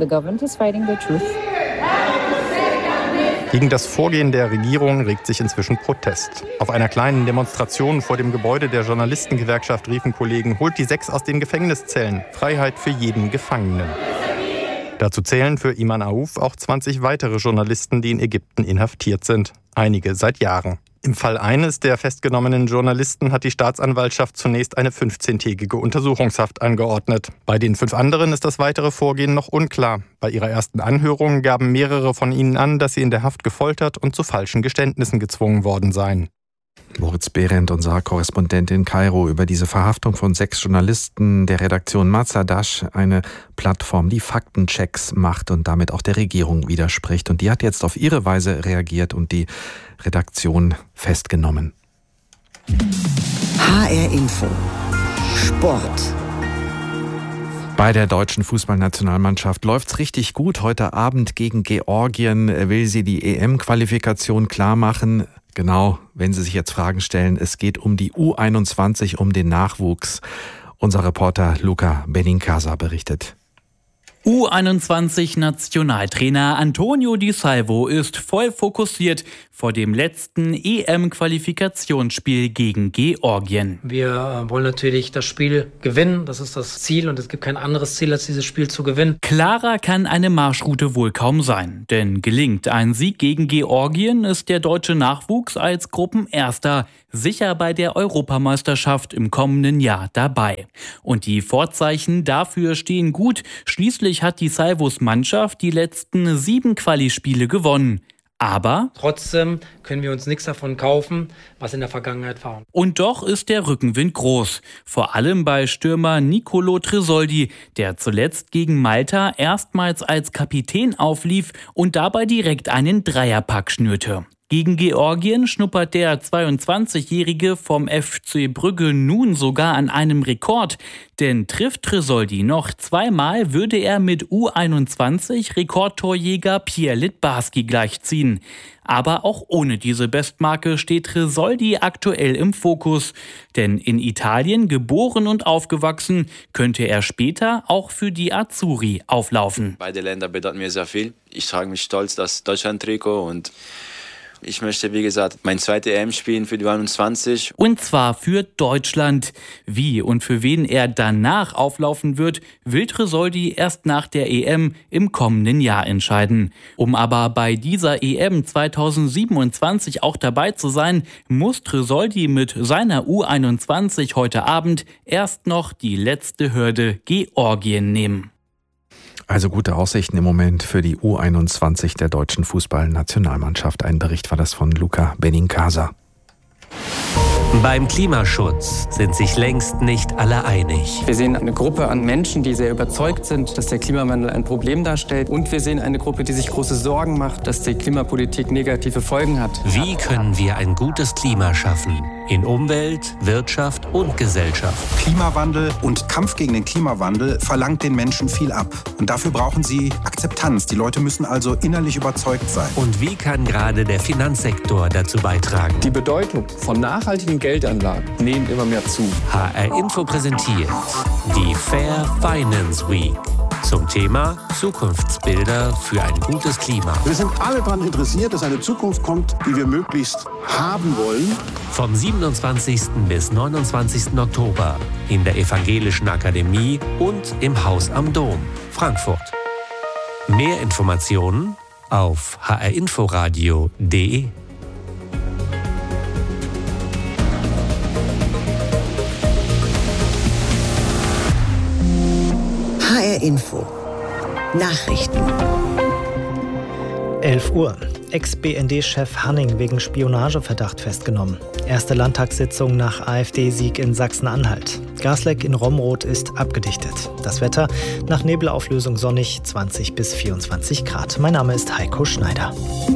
Gegen das Vorgehen der Regierung regt sich inzwischen Protest. Auf einer kleinen Demonstration vor dem Gebäude der Journalistengewerkschaft riefen Kollegen, holt die sechs aus den Gefängniszellen. Freiheit für jeden Gefangenen. Dazu zählen für Iman Aouf auch zwanzig weitere Journalisten, die in Ägypten inhaftiert sind. Einige seit Jahren. Im Fall eines der festgenommenen Journalisten hat die Staatsanwaltschaft zunächst eine fünfzehntägige Untersuchungshaft angeordnet. Bei den fünf anderen ist das weitere Vorgehen noch unklar. Bei ihrer ersten Anhörung gaben mehrere von ihnen an, dass sie in der Haft gefoltert und zu falschen Geständnissen gezwungen worden seien. Moritz Behrendt, unser Korrespondent in Kairo, über diese Verhaftung von sechs Journalisten der Redaktion Mazadash, eine Plattform, die Faktenchecks macht und damit auch der Regierung widerspricht. Und die hat jetzt auf ihre Weise reagiert und die Redaktion festgenommen. H R Info Sport. Bei der deutschen Fußballnationalmannschaft läuft's richtig gut. Heute Abend gegen Georgien will sie die E M-Qualifikation klarmachen. Genau, wenn Sie sich jetzt Fragen stellen, es geht um die U einundzwanzig, um den Nachwuchs. Unser Reporter Luca Benincasa berichtet. U einundzwanzig-Nationaltrainer Antonio Di Salvo ist voll fokussiert vor dem letzten E M-Qualifikationsspiel gegen Georgien. Wir wollen natürlich das Spiel gewinnen, das ist das Ziel und es gibt kein anderes Ziel, als dieses Spiel zu gewinnen. Klarer kann eine Marschroute wohl kaum sein, denn gelingt ein Sieg gegen Georgien, ist der deutsche Nachwuchs als Gruppenerster sicher bei der Europameisterschaft im kommenden Jahr dabei. Und die Vorzeichen dafür stehen gut. Schließlich hat die Salvos-Mannschaft die letzten sieben Quali-Spiele gewonnen. Aber trotzdem können wir uns nichts davon kaufen, was in der Vergangenheit war. Und doch ist der Rückenwind groß. Vor allem bei Stürmer Nicolo Tresoldi, der zuletzt gegen Malta erstmals als Kapitän auflief und dabei direkt einen Dreierpack schnürte. Gegen Georgien schnuppert der zweiundzwanzigjährige vom F C Brügge nun sogar an einem Rekord. Denn trifft Tresoldi noch zweimal, würde er mit U einundzwanzig Rekordtorjäger Pierre Littbarski gleichziehen. Aber auch ohne diese Bestmarke steht Tresoldi aktuell im Fokus. Denn in Italien geboren und aufgewachsen, könnte er später auch für die Azzurri auflaufen. Beide Länder bedeuten mir sehr viel. Ich trage mich stolz das Deutschland-Trikot und ich möchte, wie gesagt, mein zweites E M spielen für die U einundzwanzig. Und zwar für Deutschland. Wie und für wen er danach auflaufen wird, will Tresoldi erst nach der E M im kommenden Jahr entscheiden. Um aber bei dieser E M zweitausendsiebenundzwanzig auch dabei zu sein, muss Tresoldi mit seiner U einundzwanzig heute Abend erst noch die letzte Hürde Georgien nehmen. Also gute Aussichten im Moment für die U einundzwanzig der deutschen Fußballnationalmannschaft. Ein Bericht war das von Luca Benincasa. Beim Klimaschutz sind sich längst nicht alle einig. Wir sehen eine Gruppe an Menschen, die sehr überzeugt sind, dass der Klimawandel ein Problem darstellt. Und wir sehen eine Gruppe, die sich große Sorgen macht, dass die Klimapolitik negative Folgen hat. Wie können wir ein gutes Klima schaffen? In Umwelt, Wirtschaft und Gesellschaft. Klimawandel und Kampf gegen den Klimawandel verlangt den Menschen viel ab. Und dafür brauchen sie Akzeptanz. Die Leute müssen also innerlich überzeugt sein. Und wie kann gerade der Finanzsektor dazu beitragen? Die Bedeutung von nachhaltigen Geldanlagen nehmen immer mehr zu. H R Info präsentiert die Fair Finance Week. Zum Thema Zukunftsbilder für ein gutes Klima. Wir sind alle daran interessiert, dass eine Zukunft kommt, die wir möglichst haben wollen. Vom siebenundzwanzigsten bis neunundzwanzigsten Oktober in der Evangelischen Akademie und im Haus am Dom, Frankfurt. Mehr Informationen auf h r inforadio punkt d e. H R Info. Nachrichten. elf Uhr. Ex-B N D-Chef Hanning wegen Spionageverdacht festgenommen. Erste Landtagssitzung nach AfD-Sieg in Sachsen-Anhalt. Gasleck in Romrod ist abgedichtet. Das Wetter nach Nebelauflösung sonnig, zwanzig bis vierundzwanzig Grad. Mein Name ist Heiko Schneider.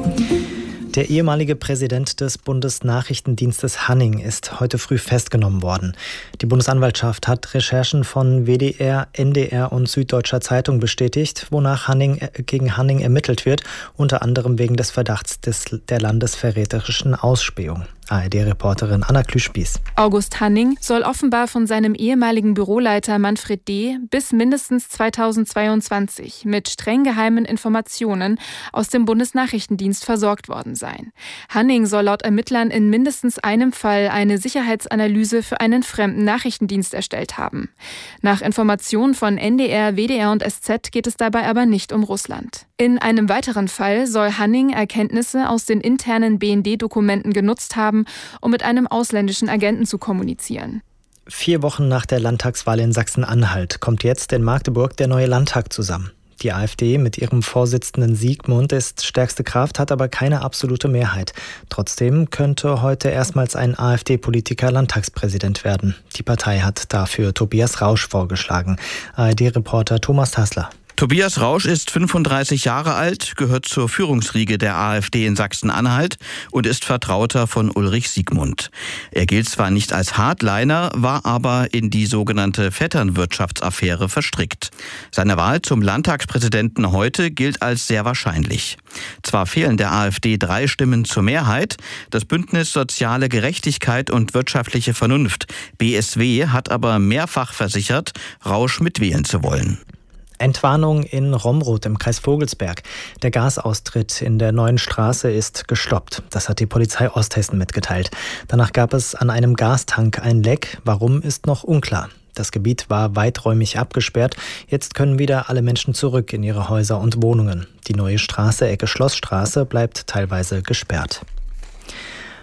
Der ehemalige Präsident des Bundesnachrichtendienstes Hanning ist heute früh festgenommen worden. Die Bundesanwaltschaft hat Recherchen von W D R, N D R und Süddeutscher Zeitung bestätigt, wonach Hanning, äh, gegen Hanning ermittelt wird, unter anderem wegen des Verdachts des, der landesverräterischen Ausspähung. A R D-Reporterin Anna Klüsch-Spieß. August Hanning soll offenbar von seinem ehemaligen Büroleiter Manfred D. bis mindestens zweitausendzweiundzwanzig mit streng geheimen Informationen aus dem Bundesnachrichtendienst versorgt worden sein. Hanning soll laut Ermittlern in mindestens einem Fall eine Sicherheitsanalyse für einen fremden Nachrichtendienst erstellt haben. Nach Informationen von N D R, W D R und S Z geht es dabei aber nicht um Russland. In einem weiteren Fall soll Hanning Erkenntnisse aus den internen B N D-Dokumenten genutzt haben, um mit einem ausländischen Agenten zu kommunizieren. Vier Wochen nach der Landtagswahl in Sachsen-Anhalt kommt jetzt in Magdeburg der neue Landtag zusammen. Die AfD mit ihrem Vorsitzenden Siegmund ist stärkste Kraft, hat aber keine absolute Mehrheit. Trotzdem könnte heute erstmals ein AfD-Politiker Landtagspräsident werden. Die Partei hat dafür Tobias Rausch vorgeschlagen. A R D-Reporter Thomas Tassler. Tobias Rausch ist fünfunddreißig Jahre alt, gehört zur Führungsriege der AfD in Sachsen-Anhalt und ist Vertrauter von Ulrich Siegmund. Er gilt zwar nicht als Hardliner, war aber in die sogenannte Vetternwirtschaftsaffäre verstrickt. Seine Wahl zum Landtagspräsidenten heute gilt als sehr wahrscheinlich. Zwar fehlen der AfD drei Stimmen zur Mehrheit, das Bündnis Soziale Gerechtigkeit und wirtschaftliche Vernunft, B S W, hat aber mehrfach versichert, Rausch mitwählen zu wollen. Entwarnung in Romrod im Kreis Vogelsberg. Der Gasaustritt in der neuen Straße ist gestoppt. Das hat die Polizei Osthessen mitgeteilt. Danach gab es an einem Gastank ein Leck. Warum, ist noch unklar. Das Gebiet war weiträumig abgesperrt. Jetzt können wieder alle Menschen zurück in ihre Häuser und Wohnungen. Die neue Straße, Ecke Schlossstraße, bleibt teilweise gesperrt.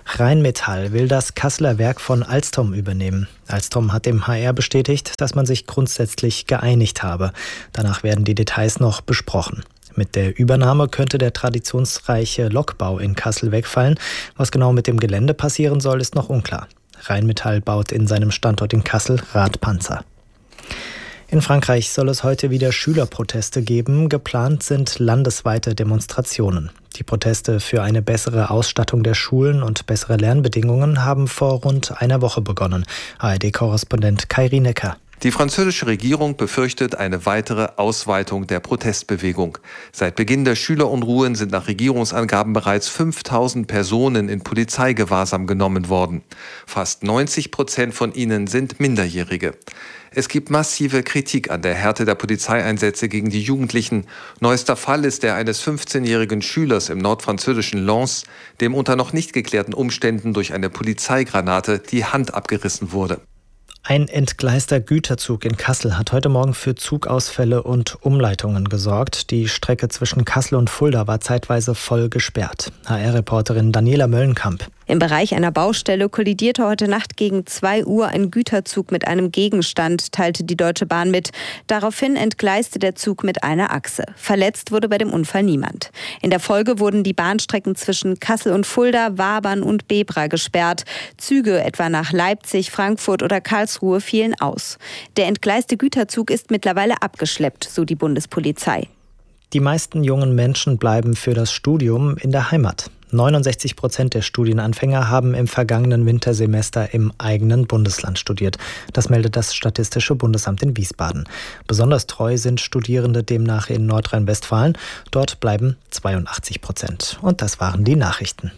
Rheinmetall will das Kasseler Werk von Alstom übernehmen. Alstom hat dem H R bestätigt, dass man sich grundsätzlich geeinigt habe. Danach werden die Details noch besprochen. Mit der Übernahme könnte der traditionsreiche Lokbau in Kassel wegfallen. Was genau mit dem Gelände passieren soll, ist noch unklar. Rheinmetall baut in seinem Standort in Kassel Radpanzer. In Frankreich soll es heute wieder Schülerproteste geben. Geplant sind landesweite Demonstrationen. Die Proteste für eine bessere Ausstattung der Schulen und bessere Lernbedingungen haben vor rund einer Woche begonnen. A R D-Korrespondent Kairi Necker. Die französische Regierung befürchtet eine weitere Ausweitung der Protestbewegung. Seit Beginn der Schülerunruhen sind nach Regierungsangaben bereits fünftausend Personen in Polizeigewahrsam genommen worden. Fast neunzig Prozent von ihnen sind Minderjährige. Es gibt massive Kritik an der Härte der Polizeieinsätze gegen die Jugendlichen. Neuester Fall ist der eines fünfzehnjährigen Schülers im nordfranzösischen Lens, dem unter noch nicht geklärten Umständen durch eine Polizeigranate die Hand abgerissen wurde. Ein entgleister Güterzug in Kassel hat heute Morgen für Zugausfälle und Umleitungen gesorgt. Die Strecke zwischen Kassel und Fulda war zeitweise voll gesperrt. H R-Reporterin Daniela Möllenkamp. Im Bereich einer Baustelle kollidierte heute Nacht gegen zwei Uhr ein Güterzug mit einem Gegenstand, teilte die Deutsche Bahn mit. Daraufhin entgleiste der Zug mit einer Achse. Verletzt wurde bei dem Unfall niemand. In der Folge wurden die Bahnstrecken zwischen Kassel und Fulda, Wabern und Bebra gesperrt. Züge etwa nach Leipzig, Frankfurt oder Karlsruhe fielen aus. Der entgleiste Güterzug ist mittlerweile abgeschleppt, so die Bundespolizei. Die meisten jungen Menschen bleiben für das Studium in der Heimat. neunundsechzig Prozent der Studienanfänger haben im vergangenen Wintersemester im eigenen Bundesland studiert. Das meldet das Statistische Bundesamt in Wiesbaden. Besonders treu sind Studierende demnach in Nordrhein-Westfalen. Dort bleiben zweiundachtzig Prozent. Und das waren die Nachrichten.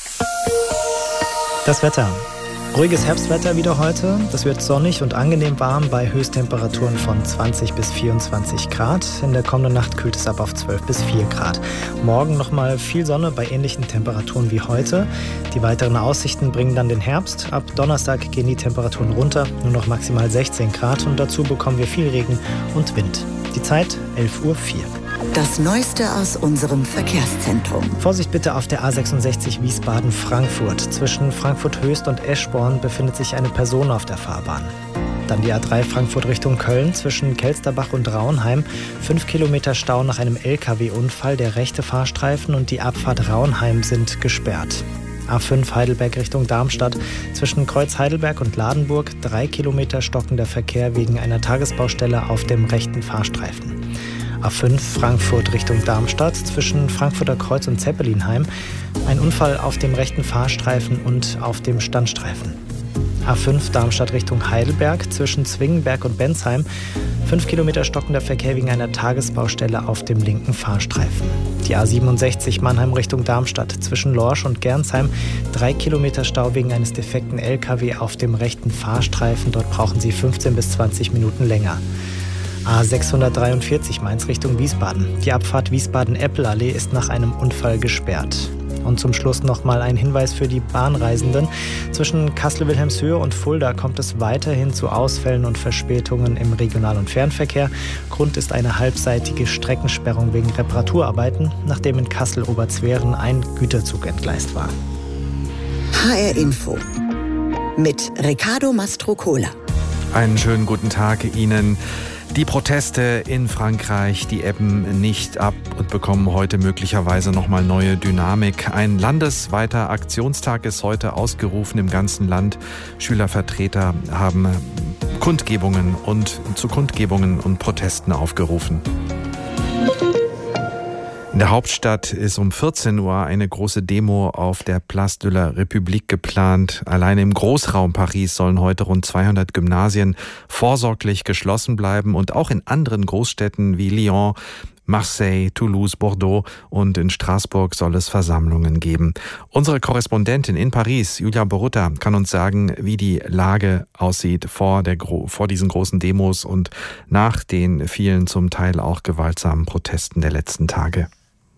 Das Wetter. Ruhiges Herbstwetter wieder heute. Das wird sonnig und angenehm warm bei Höchsttemperaturen von zwanzig bis vierundzwanzig Grad. In der kommenden Nacht kühlt es ab auf zwölf bis vier Grad. Morgen nochmal viel Sonne bei ähnlichen Temperaturen wie heute. Die weiteren Aussichten bringen dann den Herbst. Ab Donnerstag gehen die Temperaturen runter, nur noch maximal sechzehn Grad. Und dazu bekommen wir viel Regen und Wind. Die Zeit elf Uhr vier. Das Neueste aus unserem Verkehrszentrum. Vorsicht bitte auf der A sechsundsechzig Wiesbaden-Frankfurt. Zwischen Frankfurt-Höchst und Eschborn befindet sich eine Person auf der Fahrbahn. Dann die A drei Frankfurt Richtung Köln zwischen Kelsterbach und Raunheim. Fünf Kilometer Stau nach einem L K W-Unfall. Der rechte Fahrstreifen und die Abfahrt Raunheim sind gesperrt. A fünf Heidelberg Richtung Darmstadt. Zwischen Kreuz Heidelberg und Ladenburg drei Kilometer stockender Verkehr wegen einer Tagesbaustelle auf dem rechten Fahrstreifen. A fünf Frankfurt Richtung Darmstadt zwischen Frankfurter Kreuz und Zeppelinheim. Ein Unfall auf dem rechten Fahrstreifen und auf dem Standstreifen. A fünf Darmstadt Richtung Heidelberg zwischen Zwingenberg und Bensheim. Fünf Kilometer stockender Verkehr wegen einer Tagesbaustelle auf dem linken Fahrstreifen. Die A siebenundsechzig Mannheim Richtung Darmstadt zwischen Lorsch und Gernsheim. Drei Kilometer Stau wegen eines defekten L K W auf dem rechten Fahrstreifen. Dort brauchen Sie fünfzehn bis zwanzig Minuten länger. A sechshundertdreiundvierzig Mainz Richtung Wiesbaden. Die Abfahrt Wiesbaden-Eppelallee ist nach einem Unfall gesperrt. Und zum Schluss nochmal ein Hinweis für die Bahnreisenden. Zwischen Kassel-Wilhelmshöhe und Fulda kommt es weiterhin zu Ausfällen und Verspätungen im Regional- und Fernverkehr. Grund ist eine halbseitige Streckensperrung wegen Reparaturarbeiten, nachdem in Kassel-Oberzweren ein Güterzug entgleist war. H R Info mit Riccardo Mastrocola. Einen schönen guten Tag Ihnen. Die Proteste in Frankreich, die ebben nicht ab und bekommen heute möglicherweise nochmal neue Dynamik. Ein landesweiter Aktionstag ist heute ausgerufen im ganzen Land. Schülervertreter haben Kundgebungen und zu Kundgebungen und Protesten aufgerufen. In der Hauptstadt ist um vierzehn Uhr eine große Demo auf der Place de la République geplant. Allein im Großraum Paris sollen heute rund zweihundert Gymnasien vorsorglich geschlossen bleiben. Und auch in anderen Großstädten wie Lyon, Marseille, Toulouse, Bordeaux und in Straßburg soll es Versammlungen geben. Unsere Korrespondentin in Paris, Julia Borutta, kann uns sagen, wie die Lage aussieht vor, der, vor diesen großen Demos und nach den vielen zum Teil auch gewaltsamen Protesten der letzten Tage.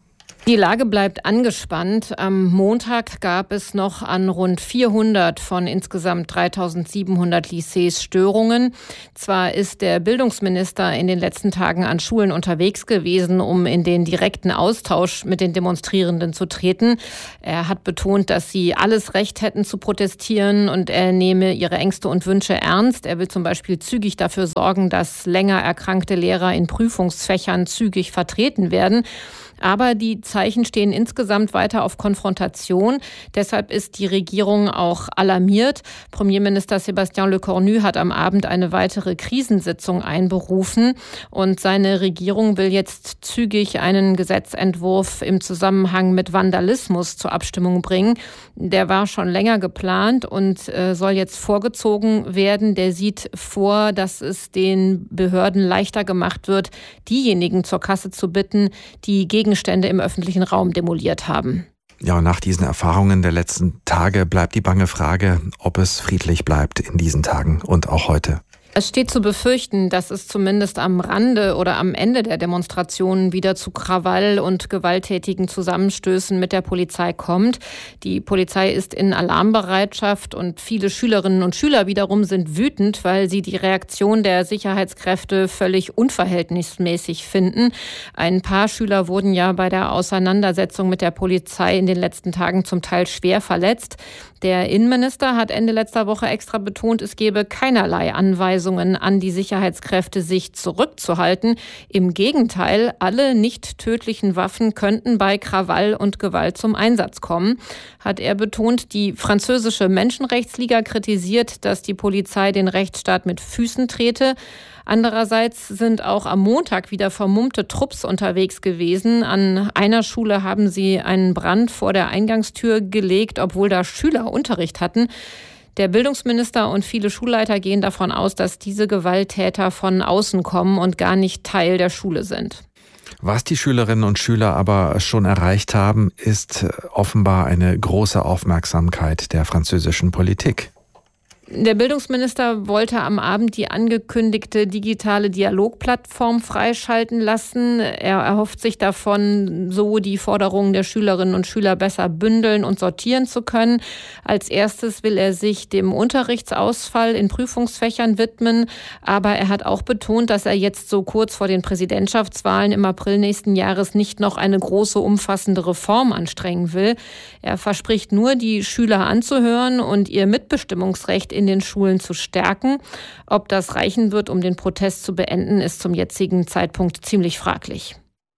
Die Lage bleibt angespannt. Am Montag gab es noch an rund vierhundert von insgesamt dreitausendsiebenhundert Lycées Störungen. Zwar ist der Bildungsminister in den letzten Tagen an Schulen unterwegs gewesen, um in den direkten Austausch mit den Demonstrierenden zu treten. Er hat betont, dass sie alles Recht hätten zu protestieren und er nehme ihre Ängste und Wünsche ernst. Er will zum Beispiel zügig dafür sorgen, dass länger erkrankte Lehrer in Prüfungsfächern zügig vertreten werden. Aber die Zeichen stehen insgesamt weiter auf Konfrontation. Deshalb ist die Regierung auch alarmiert. Premierminister Sébastien Lecornu hat am Abend eine weitere Krisensitzung einberufen. Und seine Regierung will jetzt zügig einen Gesetzentwurf im Zusammenhang mit Vandalismus zur Abstimmung bringen. Der war schon länger geplant und äh, soll jetzt vorgezogen werden. Der sieht vor, dass es den Behörden leichter gemacht wird, diejenigen zur Kasse zu bitten, die gegen Gegenstände im öffentlichen Raum demoliert haben. Ja, und nach diesen Erfahrungen der letzten Tage bleibt die bange Frage, ob es friedlich bleibt in diesen Tagen und auch heute. Es steht zu befürchten, dass es zumindest am Rande oder am Ende der Demonstrationen wieder zu Krawall und gewalttätigen Zusammenstößen mit der Polizei kommt. Die Polizei ist in Alarmbereitschaft und viele Schülerinnen und Schüler wiederum sind wütend, weil sie die Reaktion der Sicherheitskräfte völlig unverhältnismäßig finden. Ein paar Schüler wurden ja bei der Auseinandersetzung mit der Polizei in den letzten Tagen zum Teil schwer verletzt. Der Innenminister hat Ende letzter Woche extra betont, es gebe keinerlei Anweisungen an die Sicherheitskräfte, sich zurückzuhalten. Im Gegenteil, alle nicht tödlichen Waffen könnten bei Krawall und Gewalt zum Einsatz kommen, hat er betont. Die französische Menschenrechtsliga kritisiert, dass die Polizei den Rechtsstaat mit Füßen trete. Andererseits sind auch am Montag wieder vermummte Trupps unterwegs gewesen. An einer Schule haben sie einen Brand vor der Eingangstür gelegt, obwohl da Schüler Unterricht hatten. Der Bildungsminister und viele Schulleiter gehen davon aus, dass diese Gewalttäter von außen kommen und gar nicht Teil der Schule sind. Was die Schülerinnen und Schüler aber schon erreicht haben, ist offenbar eine große Aufmerksamkeit der französischen Politik. Der Bildungsminister wollte am Abend die angekündigte digitale Dialogplattform freischalten lassen. Er erhofft sich davon, so die Forderungen der Schülerinnen und Schüler besser bündeln und sortieren zu können. Als erstes will er sich dem Unterrichtsausfall in Prüfungsfächern widmen. Aber er hat auch betont, dass er jetzt so kurz vor den Präsidentschaftswahlen im April nächsten Jahres nicht noch eine große, umfassende Reform anstrengen will. Er verspricht nur, die Schüler anzuhören und ihr Mitbestimmungsrecht in den Schulen zu stärken. Ob das reichen wird, um den Protest zu beenden, ist zum jetzigen Zeitpunkt ziemlich fraglich.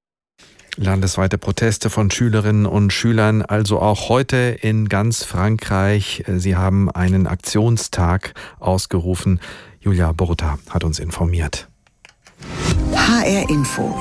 Landesweite Proteste von Schülerinnen und Schülern, also auch heute in ganz Frankreich. Sie haben einen Aktionstag ausgerufen. Julia Boruta hat uns informiert. H R Info.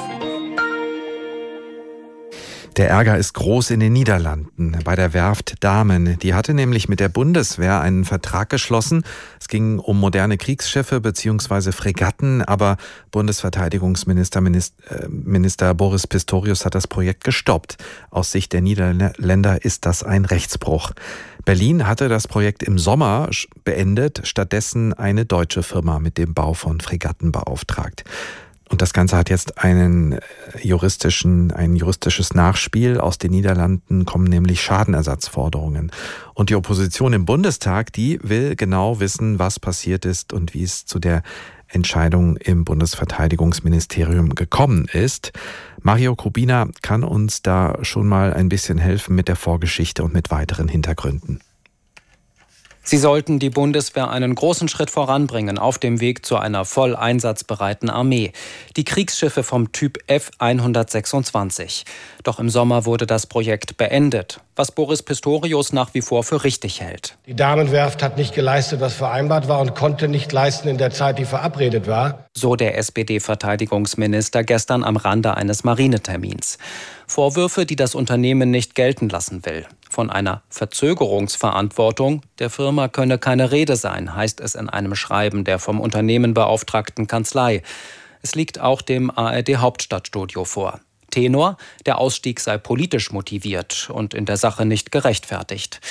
Der Ärger ist groß in den Niederlanden bei der Werft Damen. Die hatte nämlich mit der Bundeswehr einen Vertrag geschlossen. Es ging um moderne Kriegsschiffe bzw. Fregatten, aber Bundesverteidigungsminister Minister, äh, Minister Boris Pistorius hat das Projekt gestoppt. Aus Sicht der Niederländer ist das ein Rechtsbruch. Berlin hatte das Projekt im Sommer beendet, stattdessen eine deutsche Firma mit dem Bau von Fregatten beauftragt. Und das Ganze hat jetzt einen juristischen, ein juristisches Nachspiel. Aus den Niederlanden kommen nämlich Schadenersatzforderungen. Und die Opposition im Bundestag, die will genau wissen, was passiert ist und wie es zu der Entscheidung im Bundesverteidigungsministerium gekommen ist. Mario Kubina kann uns da schon mal ein bisschen helfen mit der Vorgeschichte und mit weiteren Hintergründen. Sie sollten die Bundeswehr einen großen Schritt voranbringen auf dem Weg zu einer voll einsatzbereiten Armee. Die Kriegsschiffe vom Typ F hundertsechsundzwanzig. Doch im Sommer wurde das Projekt beendet, was Boris Pistorius nach wie vor für richtig hält. Die Damenwerft hat nicht geleistet, was vereinbart war und konnte nicht leisten in der Zeit, die verabredet war. So der S P D-Verteidigungsminister gestern am Rande eines Marinetermins. Vorwürfe, die das Unternehmen nicht gelten lassen will. Von einer Verzögerungsverantwortung der Firma könne keine Rede sein, heißt es in einem Schreiben der vom Unternehmen beauftragten Kanzlei. Es liegt auch dem A R D-Hauptstadtstudio vor. Tenor: Der Ausstieg sei politisch motiviert und in der Sache nicht gerechtfertigt.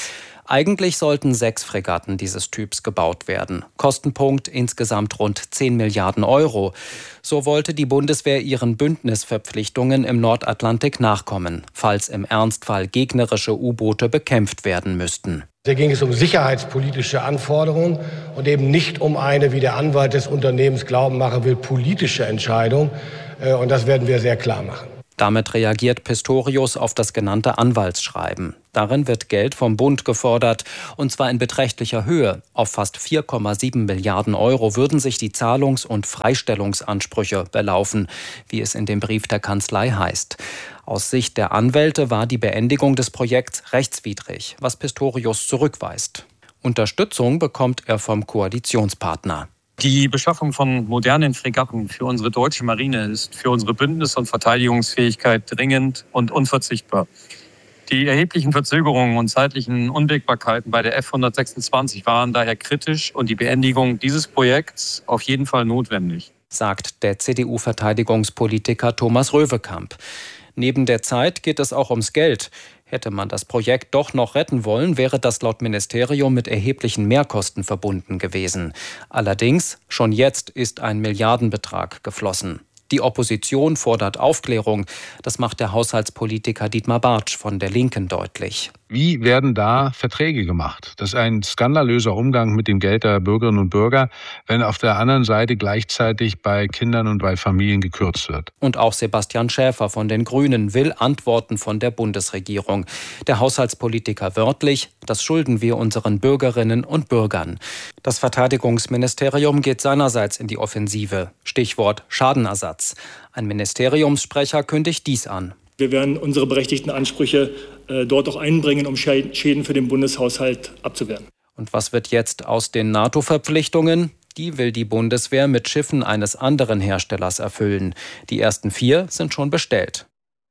Eigentlich sollten sechs Fregatten dieses Typs gebaut werden. Kostenpunkt insgesamt rund zehn Milliarden Euro. So wollte die Bundeswehr ihren Bündnisverpflichtungen im Nordatlantik nachkommen, falls im Ernstfall gegnerische U-Boote bekämpft werden müssten. Hier ging es um sicherheitspolitische Anforderungen und eben nicht um eine, wie der Anwalt des Unternehmens glauben machen will, politische Entscheidung. Und das werden wir sehr klar machen. Damit reagiert Pistorius auf das genannte Anwaltsschreiben. Darin wird Geld vom Bund gefordert, und zwar in beträchtlicher Höhe. Auf fast vier Komma sieben Milliarden Euro würden sich die Zahlungs- und Freistellungsansprüche belaufen, wie es in dem Brief der Kanzlei heißt. Aus Sicht der Anwälte war die Beendigung des Projekts rechtswidrig, was Pistorius zurückweist. Unterstützung bekommt er vom Koalitionspartner. Die Beschaffung von modernen Fregatten für unsere deutsche Marine ist für unsere Bündnis- und Verteidigungsfähigkeit dringend und unverzichtbar. Die erheblichen Verzögerungen und zeitlichen Unwägbarkeiten bei der F hundertsechsundzwanzig waren daher kritisch und die Beendigung dieses Projekts auf jeden Fall notwendig, sagt der C D U-Verteidigungspolitiker Thomas Röwekamp. Neben der Zeit geht es auch ums Geld. Hätte man das Projekt doch noch retten wollen, wäre das laut Ministerium mit erheblichen Mehrkosten verbunden gewesen. Allerdings, schon jetzt ist ein Milliardenbetrag geflossen. Die Opposition fordert Aufklärung. Das macht der Haushaltspolitiker Dietmar Bartsch von der Linken deutlich. Wie werden da Verträge gemacht? Das ist ein skandalöser Umgang mit dem Geld der Bürgerinnen und Bürger, wenn auf der anderen Seite gleichzeitig bei Kindern und bei Familien gekürzt wird. Und auch Sebastian Schäfer von den Grünen will Antworten von der Bundesregierung. Der Haushaltspolitiker wörtlich: Das schulden wir unseren Bürgerinnen und Bürgern. Das Verteidigungsministerium geht seinerseits in die Offensive. Stichwort Schadenersatz. Ein Ministeriumssprecher kündigt dies an. Wir werden unsere berechtigten Ansprüche äh, dort auch einbringen, um Schäden für den Bundeshaushalt abzuwehren. Und was wird jetzt aus den NATO-Verpflichtungen? Die will die Bundeswehr mit Schiffen eines anderen Herstellers erfüllen. Die ersten vier sind schon bestellt.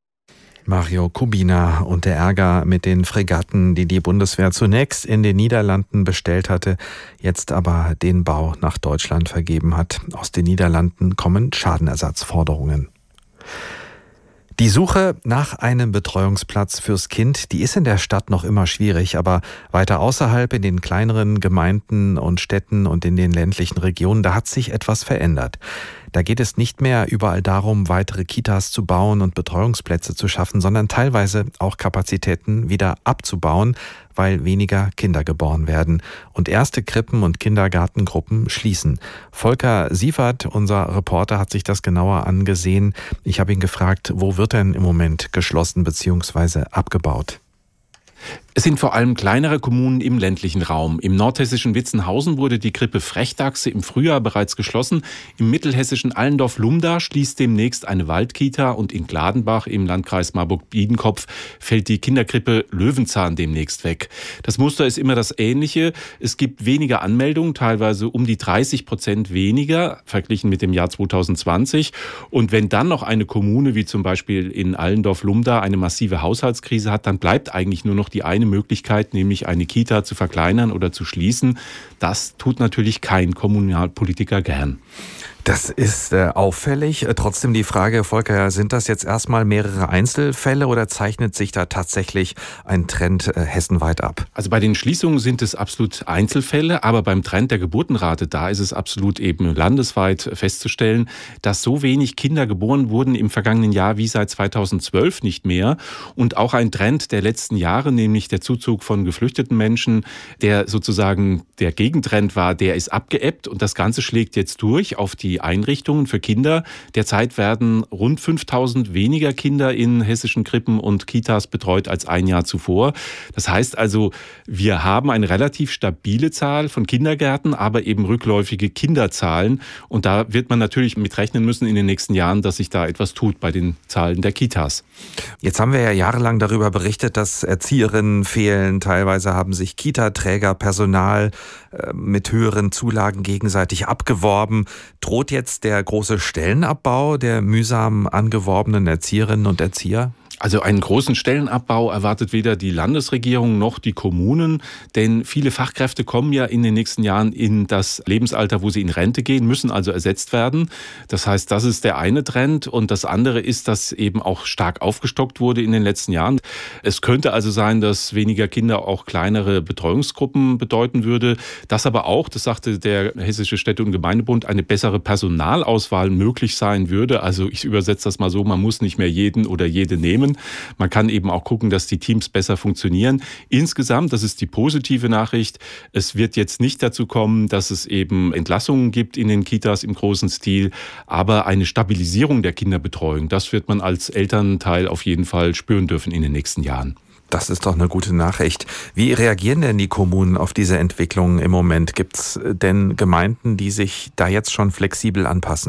Mario Kubina und der Ärger mit den Fregatten, die die Bundeswehr zunächst in den Niederlanden bestellt hatte, jetzt aber den Bau nach Deutschland vergeben hat. Aus den Niederlanden kommen Schadenersatzforderungen. Die Suche nach einem Betreuungsplatz fürs Kind, die ist in der Stadt noch immer schwierig, aber weiter außerhalb in den kleineren Gemeinden und Städten und in den ländlichen Regionen, da hat sich etwas verändert. Da geht es nicht mehr überall darum, weitere Kitas zu bauen und Betreuungsplätze zu schaffen, sondern teilweise auch Kapazitäten wieder abzubauen, weil weniger Kinder geboren werden und erste Krippen- und Kindergartengruppen schließen. Volker Sievert, unser Reporter, hat sich das genauer angesehen. Ich habe ihn gefragt, wo wird denn im Moment geschlossen bzw. abgebaut? Es sind vor allem kleinere Kommunen im ländlichen Raum. Im nordhessischen Witzenhausen wurde die Krippe Frechdachse im Frühjahr bereits geschlossen. Im mittelhessischen Allendorf-Lumda schließt demnächst eine Waldkita und in Gladenbach im Landkreis Marburg-Biedenkopf fällt die Kinderkrippe Löwenzahn demnächst weg. Das Muster ist immer das ähnliche. Es gibt weniger Anmeldungen, teilweise um die dreißig Prozent weniger, verglichen mit dem Jahr zweitausendzwanzig. Und wenn dann noch eine Kommune wie zum Beispiel in Allendorf-Lumda eine massive Haushaltskrise hat, dann bleibt eigentlich nur noch die eine Möglichkeit, nämlich eine Kita zu verkleinern oder zu schließen. Das tut natürlich kein Kommunalpolitiker gern. Das ist äh, auffällig. Trotzdem die Frage, Volker, sind das jetzt erstmal mehrere Einzelfälle oder zeichnet sich da tatsächlich ein Trend äh, hessenweit ab? Also bei den Schließungen sind es absolut Einzelfälle, aber beim Trend der Geburtenrate, da ist es absolut eben landesweit festzustellen, dass so wenig Kinder geboren wurden im vergangenen Jahr wie seit zweitausendzwölf nicht mehr. Und auch ein Trend der letzten Jahre, nämlich der Zuzug von geflüchteten Menschen, der sozusagen der Gegentrend war, der ist abgeebbt und das Ganze schlägt jetzt durch auf die Einrichtungen für Kinder. Derzeit werden rund fünftausend weniger Kinder in hessischen Krippen und Kitas betreut als ein Jahr zuvor. Das heißt also, wir haben eine relativ stabile Zahl von Kindergärten, aber eben rückläufige Kinderzahlen. Und da wird man natürlich mit rechnen müssen in den nächsten Jahren, dass sich da etwas tut bei den Zahlen der Kitas. Jetzt haben wir ja jahrelang darüber berichtet, dass Erzieherinnen fehlen. Teilweise haben sich Kita-Träger, Personal äh, mit höheren Zulagen gegenseitig abgeworben. Droht jetzt der große Stellenabbau der mühsam angeworbenen Erzieherinnen und Erzieher? Also einen großen Stellenabbau erwartet weder die Landesregierung noch die Kommunen, denn viele Fachkräfte kommen ja in den nächsten Jahren in das Lebensalter, wo sie in Rente gehen, müssen also ersetzt werden. Das heißt, das ist der eine Trend und das andere ist, dass eben auch stark aufgestockt wurde in den letzten Jahren. Es könnte also sein, dass weniger Kinder auch kleinere Betreuungsgruppen bedeuten würde, dass aber auch, das sagte der Hessische Städte- und Gemeindebund, eine bessere Personalauswahl möglich sein würde. Also ich übersetze das mal so, man muss nicht mehr jeden oder jede nehmen. Man kann eben auch gucken, dass die Teams besser funktionieren. Insgesamt, das ist die positive Nachricht, es wird jetzt nicht dazu kommen, dass es eben Entlassungen gibt in den Kitas im großen Stil, aber eine Stabilisierung der Kinderbetreuung, das wird man als Elternteil auf jeden Fall spüren dürfen in den nächsten Jahren. Das ist doch eine gute Nachricht. Wie reagieren denn die Kommunen auf diese Entwicklung im Moment? Gibt es denn Gemeinden, die sich da jetzt schon flexibel anpassen?